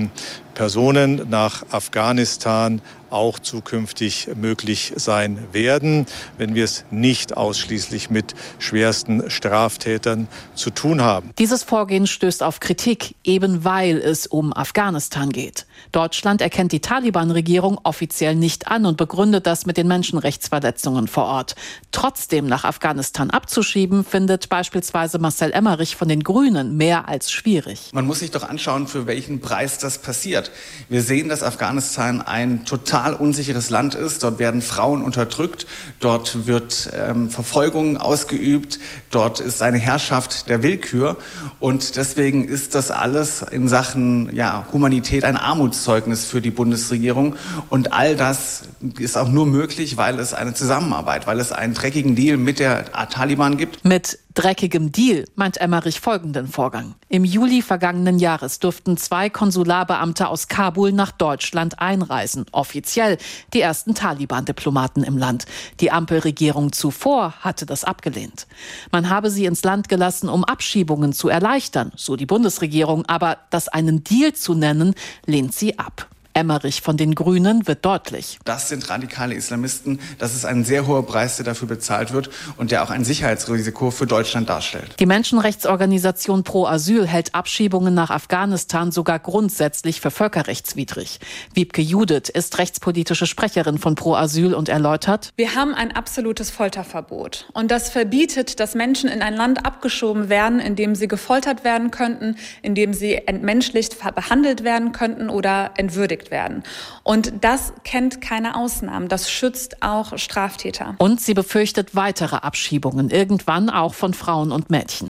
Personen nach Afghanistan auch zukünftig möglich sein werden, wenn wir es nicht ausschließlich mit schwersten Straftätern zu tun haben. Dieses Vorgehen stößt auf Kritik, eben weil es um Afghanistan geht. Deutschland erkennt die Taliban-Regierung offiziell nicht an und begründet das mit den Menschenrechtsverletzungen vor Ort. Trotzdem nach Afghanistan abzuschieben, findet beispielsweise Marcel Emmerich von den Grünen mehr als schwierig. Man muss sich doch anschauen, für welchen Preis das passiert. Wir sehen, dass Afghanistan ein total unsicheres Land ist. Dort werden Frauen unterdrückt, dort wird ähm, Verfolgung ausgeübt, dort ist eine Herrschaft der Willkür. Und deswegen ist das alles in Sachen ja, Humanität ein Armutszeugnis für die Bundesregierung. Und all das ist auch nur möglich, weil es eine Zusammenarbeit, weil es einen dreckigen Deal mit der Taliban gibt. Mit dreckigem Deal meint Emmerich folgenden Vorgang. Im Juli vergangenen Jahres durften zwei Konsularbeamte aus Kabul nach Deutschland einreisen. Offiziell die ersten Taliban-Diplomaten im Land. Die Ampelregierung zuvor hatte das abgelehnt. Man habe sie ins Land gelassen, um Abschiebungen zu erleichtern, so die Bundesregierung. Aber das einen Deal zu nennen, lehnt sie ab. Emmerich von den Grünen wird deutlich. Das sind radikale Islamisten. Das ist ein sehr hoher Preis, der dafür bezahlt wird und der auch ein Sicherheitsrisiko für Deutschland darstellt. Die Menschenrechtsorganisation Pro Asyl hält Abschiebungen nach Afghanistan sogar grundsätzlich für völkerrechtswidrig. Wiebke Judith ist rechtspolitische Sprecherin von Pro Asyl und erläutert: Wir haben ein absolutes Folterverbot. Und das verbietet, dass Menschen in ein Land abgeschoben werden, in dem sie gefoltert werden könnten, in dem sie entmenschlicht behandelt werden könnten oder entwürdigt werden. Und das kennt keine Ausnahmen. Das schützt auch Straftäter. Und sie befürchtet weitere Abschiebungen, irgendwann auch von Frauen und Mädchen.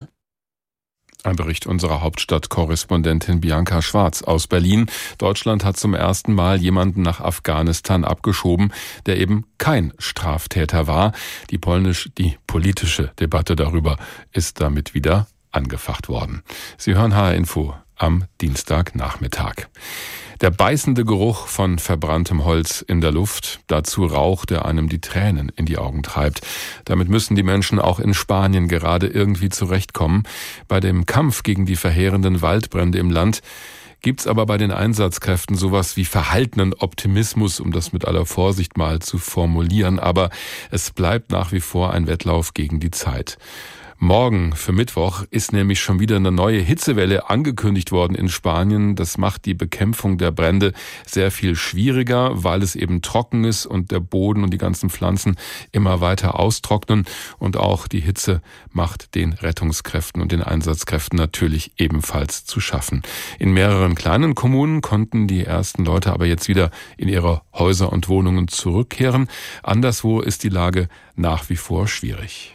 Ein Bericht unserer Hauptstadtkorrespondentin Bianca Schwarz aus Berlin. Deutschland hat zum ersten Mal jemanden nach Afghanistan abgeschoben, der eben kein Straftäter war. Die polnisch, die politische Debatte darüber ist damit wieder angefacht worden. Sie hören H R Info am Dienstagnachmittag. Der beißende Geruch von verbranntem Holz in der Luft, dazu Rauch, der einem die Tränen in die Augen treibt. Damit müssen die Menschen auch in Spanien gerade irgendwie zurechtkommen. Bei dem Kampf gegen die verheerenden Waldbrände im Land gibt's aber bei den Einsatzkräften sowas wie verhaltenen Optimismus, um das mit aller Vorsicht mal zu formulieren. Aber es bleibt nach wie vor ein Wettlauf gegen die Zeit. Morgen für Mittwoch ist nämlich schon wieder eine neue Hitzewelle angekündigt worden in Spanien. Das macht die Bekämpfung der Brände sehr viel schwieriger, weil es eben trocken ist und der Boden und die ganzen Pflanzen immer weiter austrocknen. Und auch die Hitze macht den Rettungskräften und den Einsatzkräften natürlich ebenfalls zu schaffen. In mehreren kleinen Kommunen konnten die ersten Leute aber jetzt wieder in ihre Häuser und Wohnungen zurückkehren. Anderswo ist die Lage nach wie vor schwierig.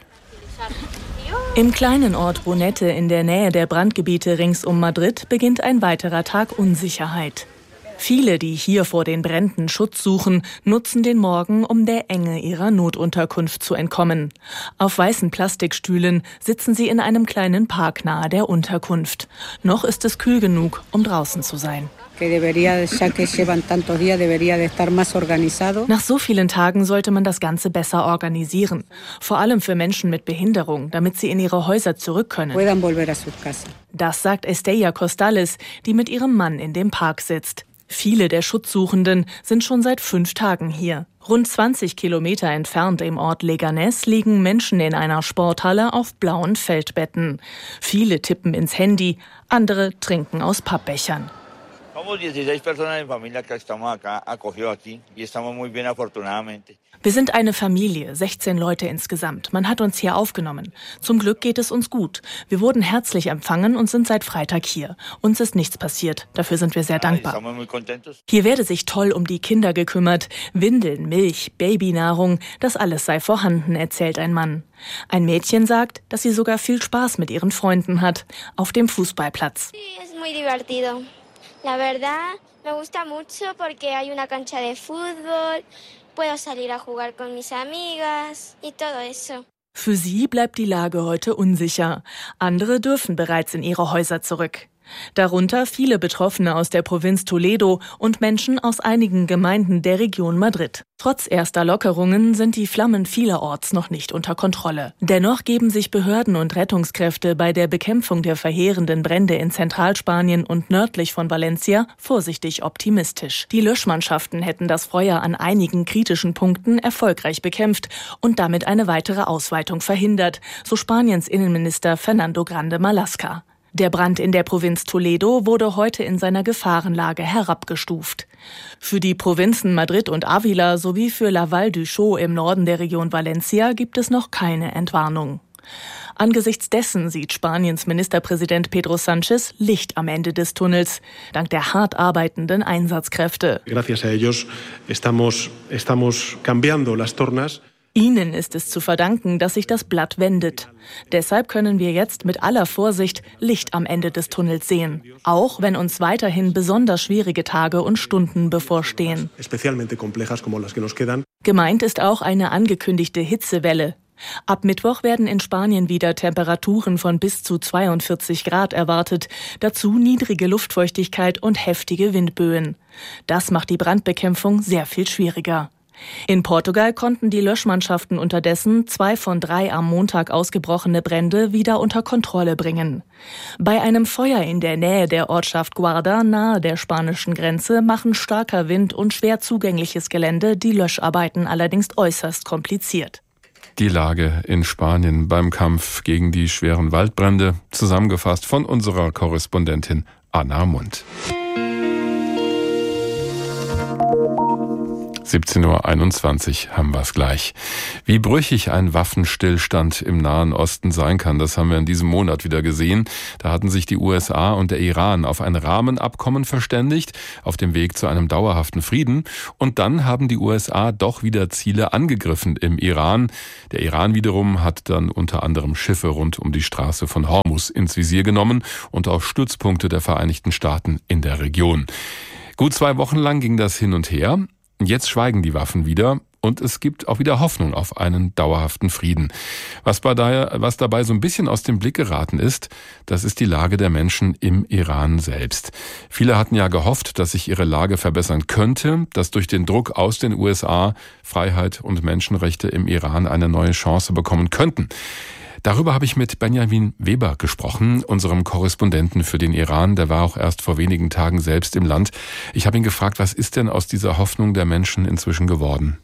Im kleinen Ort Brunete in der Nähe der Brandgebiete rings um Madrid beginnt ein weiterer Tag Unsicherheit. Viele, die hier vor den Bränden Schutz suchen, nutzen den Morgen, um der Enge ihrer Notunterkunft zu entkommen. Auf weißen Plastikstühlen sitzen sie in einem kleinen Park nahe der Unterkunft. Noch ist es kühl genug, um draußen zu sein. Nach so vielen Tagen sollte man das Ganze besser organisieren. Vor allem für Menschen mit Behinderung, damit sie in ihre Häuser zurück können. Das sagt Estella Costales, die mit ihrem Mann in dem Park sitzt. Viele der Schutzsuchenden sind schon seit fünf Tagen hier. Rund zwanzig Kilometer entfernt im Ort Leganés liegen Menschen in einer Sporthalle auf blauen Feldbetten. Viele tippen ins Handy, andere trinken aus Pappbechern. Wir sind eine Familie, sechzehn Leute insgesamt. Man hat uns hier aufgenommen. Zum Glück geht es uns gut. Wir wurden herzlich empfangen und sind seit Freitag hier. Uns ist nichts passiert. Dafür sind wir sehr dankbar. Hier werde sich toll um die Kinder gekümmert. Windeln, Milch, Babynahrung, das alles sei vorhanden, erzählt ein Mann. Ein Mädchen sagt, dass sie sogar viel Spaß mit ihren Freunden hat. Auf dem Fußballplatz. La verdad, me gusta mucho porque hay una cancha de fútbol, puedo salir a jugar con mis amigas y todo eso. Für sie bleibt die Lage heute unsicher. Andere dürfen bereits in ihre Häuser zurück. Darunter viele Betroffene aus der Provinz Toledo und Menschen aus einigen Gemeinden der Region Madrid. Trotz erster Lockerungen sind die Flammen vielerorts noch nicht unter Kontrolle. Dennoch geben sich Behörden und Rettungskräfte bei der Bekämpfung der verheerenden Brände in Zentralspanien und nördlich von Valencia vorsichtig optimistisch. Die Löschmannschaften hätten das Feuer an einigen kritischen Punkten erfolgreich bekämpft und damit eine weitere Ausweitung verhindert, so Spaniens Innenminister Fernando Grande Marlaska. Der Brand in der Provinz Toledo wurde heute in seiner Gefahrenlage herabgestuft. Für die Provinzen Madrid und Ávila sowie für La Vall d'Uixó im Norden der Region Valencia gibt es noch keine Entwarnung. Angesichts dessen sieht Spaniens Ministerpräsident Pedro Sánchez Licht am Ende des Tunnels, dank der hart arbeitenden Einsatzkräfte. Gracias a ellos estamos, estamos cambiando las tornas. Ihnen ist es zu verdanken, dass sich das Blatt wendet. Deshalb können wir jetzt mit aller Vorsicht Licht am Ende des Tunnels sehen, auch wenn uns weiterhin besonders schwierige Tage und Stunden bevorstehen. Gemeint ist auch eine angekündigte Hitzewelle. Ab Mittwoch werden in Spanien wieder Temperaturen von bis zu zweiundvierzig Grad erwartet, dazu niedrige Luftfeuchtigkeit und heftige Windböen. Das macht die Brandbekämpfung sehr viel schwieriger. In Portugal konnten die Löschmannschaften unterdessen zwei von drei am Montag ausgebrochene Brände wieder unter Kontrolle bringen. Bei einem Feuer in der Nähe der Ortschaft Guarda nahe der spanischen Grenze machen starker Wind und schwer zugängliches Gelände die Löscharbeiten allerdings äußerst kompliziert. Die Lage in Spanien beim Kampf gegen die schweren Waldbrände, zusammengefasst von unserer Korrespondentin Anna Mund. siebzehn Uhr einundzwanzig haben wir es gleich. Wie brüchig ein Waffenstillstand im Nahen Osten sein kann, das haben wir in diesem Monat wieder gesehen. Da hatten sich die U S A und der Iran auf ein Rahmenabkommen verständigt, auf dem Weg zu einem dauerhaften Frieden. Und dann haben die U S A doch wieder Ziele angegriffen im Iran. Der Iran wiederum hat dann unter anderem Schiffe rund um die Straße von Hormuz ins Visier genommen und auch Stützpunkte der Vereinigten Staaten in der Region. Gut zwei Wochen lang ging das hin und her. Jetzt schweigen die Waffen wieder und es gibt auch wieder Hoffnung auf einen dauerhaften Frieden. Was, bei daher, was dabei so ein bisschen aus dem Blick geraten ist, das ist die Lage der Menschen im Iran selbst. Viele hatten ja gehofft, dass sich ihre Lage verbessern könnte, dass durch den Druck aus den U S A Freiheit und Menschenrechte im Iran eine neue Chance bekommen könnten. Darüber habe ich mit Benjamin Weber gesprochen, unserem Korrespondenten für den Iran. Der war auch erst vor wenigen Tagen selbst im Land. Ich habe ihn gefragt, was ist denn aus dieser Hoffnung der Menschen inzwischen geworden?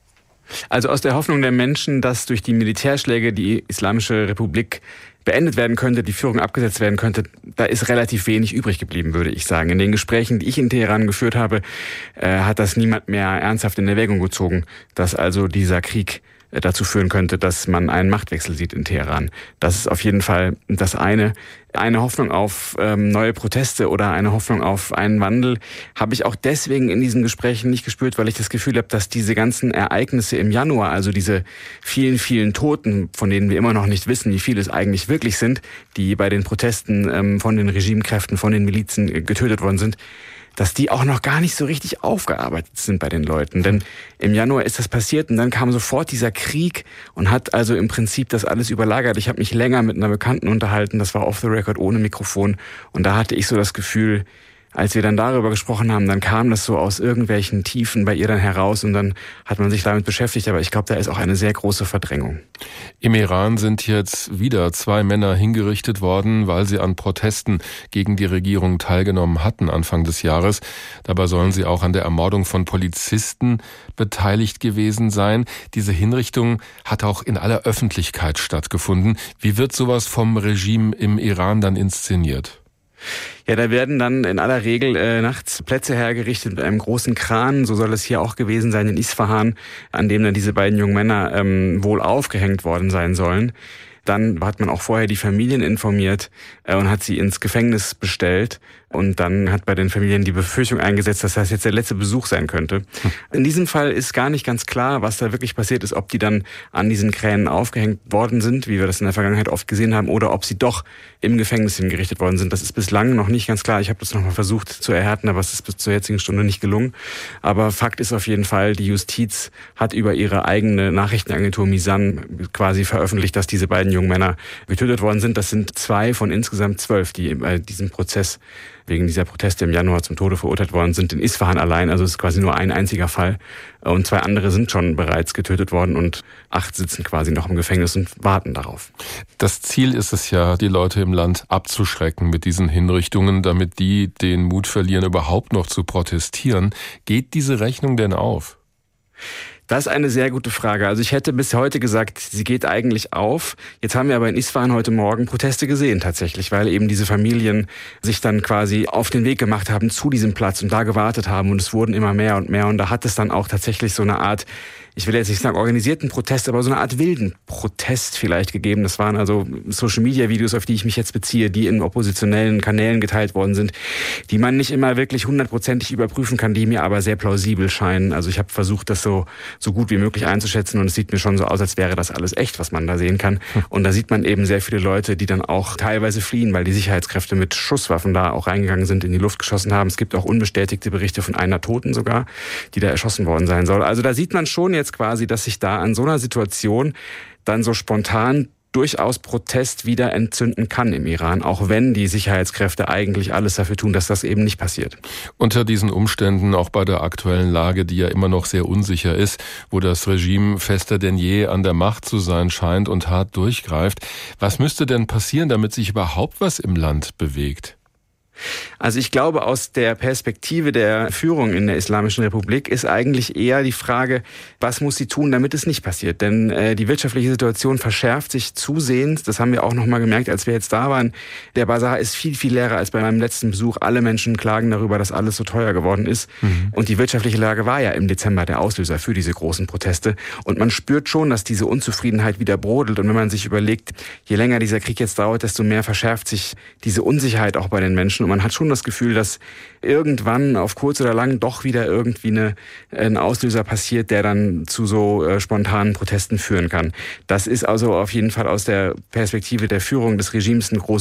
Also aus der Hoffnung der Menschen, dass durch die Militärschläge die Islamische Republik beendet werden könnte, die Führung abgesetzt werden könnte, da ist relativ wenig übrig geblieben, würde ich sagen. In den Gesprächen, die ich in Teheran geführt habe, äh, hat das niemand mehr ernsthaft in Erwägung gezogen, dass also dieser Krieg dazu führen könnte, dass man einen Machtwechsel sieht in Teheran. Das ist auf jeden Fall das eine. Eine Hoffnung auf ähm, neue Proteste oder eine Hoffnung auf einen Wandel habe ich auch deswegen in diesen Gesprächen nicht gespürt, weil ich das Gefühl habe, dass diese ganzen Ereignisse im Januar, also diese vielen, vielen Toten, von denen wir immer noch nicht wissen, wie viele es eigentlich wirklich sind, die bei den Protesten ähm, von den Regimekräften, von den Milizen äh, getötet worden sind, dass die auch noch gar nicht so richtig aufgearbeitet sind bei den Leuten. Denn im Januar ist das passiert und dann kam sofort dieser Krieg und hat also im Prinzip das alles überlagert. Ich habe mich länger mit einer Bekannten unterhalten, das war off the record ohne Mikrofon. Und da hatte ich so das Gefühl, als wir dann darüber gesprochen haben, dann kam das so aus irgendwelchen Tiefen bei ihr dann heraus und dann hat man sich damit beschäftigt. Aber ich glaube, da ist auch eine sehr große Verdrängung. Im Iran sind jetzt wieder zwei Männer hingerichtet worden, weil sie an Protesten gegen die Regierung teilgenommen hatten Anfang des Jahres. Dabei sollen sie auch an der Ermordung von Polizisten beteiligt gewesen sein. Diese Hinrichtung hat auch in aller Öffentlichkeit stattgefunden. Wie wird sowas vom Regime im Iran dann inszeniert? Ja, da werden dann in aller Regel äh, nachts Plätze hergerichtet mit einem großen Kran. So soll es hier auch gewesen sein in Isfahan, an dem dann diese beiden jungen Männer ähm, wohl aufgehängt worden sein sollen. Dann hat man auch vorher die Familien informiert äh, und hat sie ins Gefängnis bestellt. Und dann hat bei den Familien die Befürchtung eingesetzt, dass das jetzt der letzte Besuch sein könnte. In diesem Fall ist gar nicht ganz klar, was da wirklich passiert ist, ob die dann an diesen Kränen aufgehängt worden sind, wie wir das in der Vergangenheit oft gesehen haben, oder ob sie doch im Gefängnis hingerichtet worden sind. Das ist bislang noch nicht ganz klar. Ich habe das nochmal versucht zu erhärten, aber es ist bis zur jetzigen Stunde nicht gelungen. Aber Fakt ist auf jeden Fall, die Justiz hat über ihre eigene Nachrichtenagentur Misan quasi veröffentlicht, dass diese beiden jungen Männer getötet worden sind. Das sind zwei von insgesamt zwölf, die bei diesem Prozess wegen dieser Proteste im Januar zum Tode verurteilt worden sind, in Isfahan allein. Also es ist quasi nur ein einziger Fall. Und zwei andere sind schon bereits getötet worden und acht sitzen quasi noch im Gefängnis und warten darauf. Das Ziel ist es ja, die Leute im Land abzuschrecken mit diesen Hinrichtungen, damit die den Mut verlieren, überhaupt noch zu protestieren. Geht diese Rechnung denn auf? Das ist eine sehr gute Frage. Also ich hätte bis heute gesagt, sie geht eigentlich auf. Jetzt haben wir aber in Isfahan heute Morgen Proteste gesehen tatsächlich, weil eben diese Familien sich dann quasi auf den Weg gemacht haben zu diesem Platz und da gewartet haben und es wurden immer mehr und mehr und da hat es dann auch tatsächlich so eine Art, ich will jetzt nicht sagen organisierten Protest, aber so eine Art wilden Protest vielleicht gegeben. Das waren also Social-Media-Videos, auf die ich mich jetzt beziehe, die in oppositionellen Kanälen geteilt worden sind, die man nicht immer wirklich hundertprozentig überprüfen kann, die mir aber sehr plausibel scheinen. Also ich habe versucht, das so so gut wie möglich einzuschätzen und es sieht mir schon so aus, als wäre das alles echt, was man da sehen kann. Und da sieht man eben sehr viele Leute, die dann auch teilweise fliehen, weil die Sicherheitskräfte mit Schusswaffen da auch reingegangen sind, in die Luft geschossen haben. Es gibt auch unbestätigte Berichte von einer Toten sogar, die da erschossen worden sein soll. Also da sieht man schon jetzt quasi, dass sich da an so einer Situation dann so spontan durchaus Protest wieder entzünden kann im Iran, auch wenn die Sicherheitskräfte eigentlich alles dafür tun, dass das eben nicht passiert. Unter diesen Umständen, auch bei der aktuellen Lage, die ja immer noch sehr unsicher ist, wo das Regime fester denn je an der Macht zu sein scheint und hart durchgreift, was müsste denn passieren, damit sich überhaupt was im Land bewegt? Also ich glaube, aus der Perspektive der Führung in der Islamischen Republik ist eigentlich eher die Frage, was muss sie tun, damit es nicht passiert? Denn äh, die wirtschaftliche Situation verschärft sich zusehends. Das haben wir auch noch mal gemerkt, als wir jetzt da waren. Der Bazar ist viel, viel leerer als bei meinem letzten Besuch. Alle Menschen klagen darüber, dass alles so teuer geworden ist. Mhm. Und die wirtschaftliche Lage war ja im Dezember der Auslöser für diese großen Proteste. Und man spürt schon, dass diese Unzufriedenheit wieder brodelt. Und wenn man sich überlegt, je länger dieser Krieg jetzt dauert, desto mehr verschärft sich diese Unsicherheit auch bei den Menschen. Und man hat schon das Gefühl, dass irgendwann auf kurz oder lang doch wieder irgendwie eine, ein Auslöser passiert, der dann zu so äh, spontanen Protesten führen kann. Das ist also auf jeden Fall aus der Perspektive der Führung des Regimes ein großes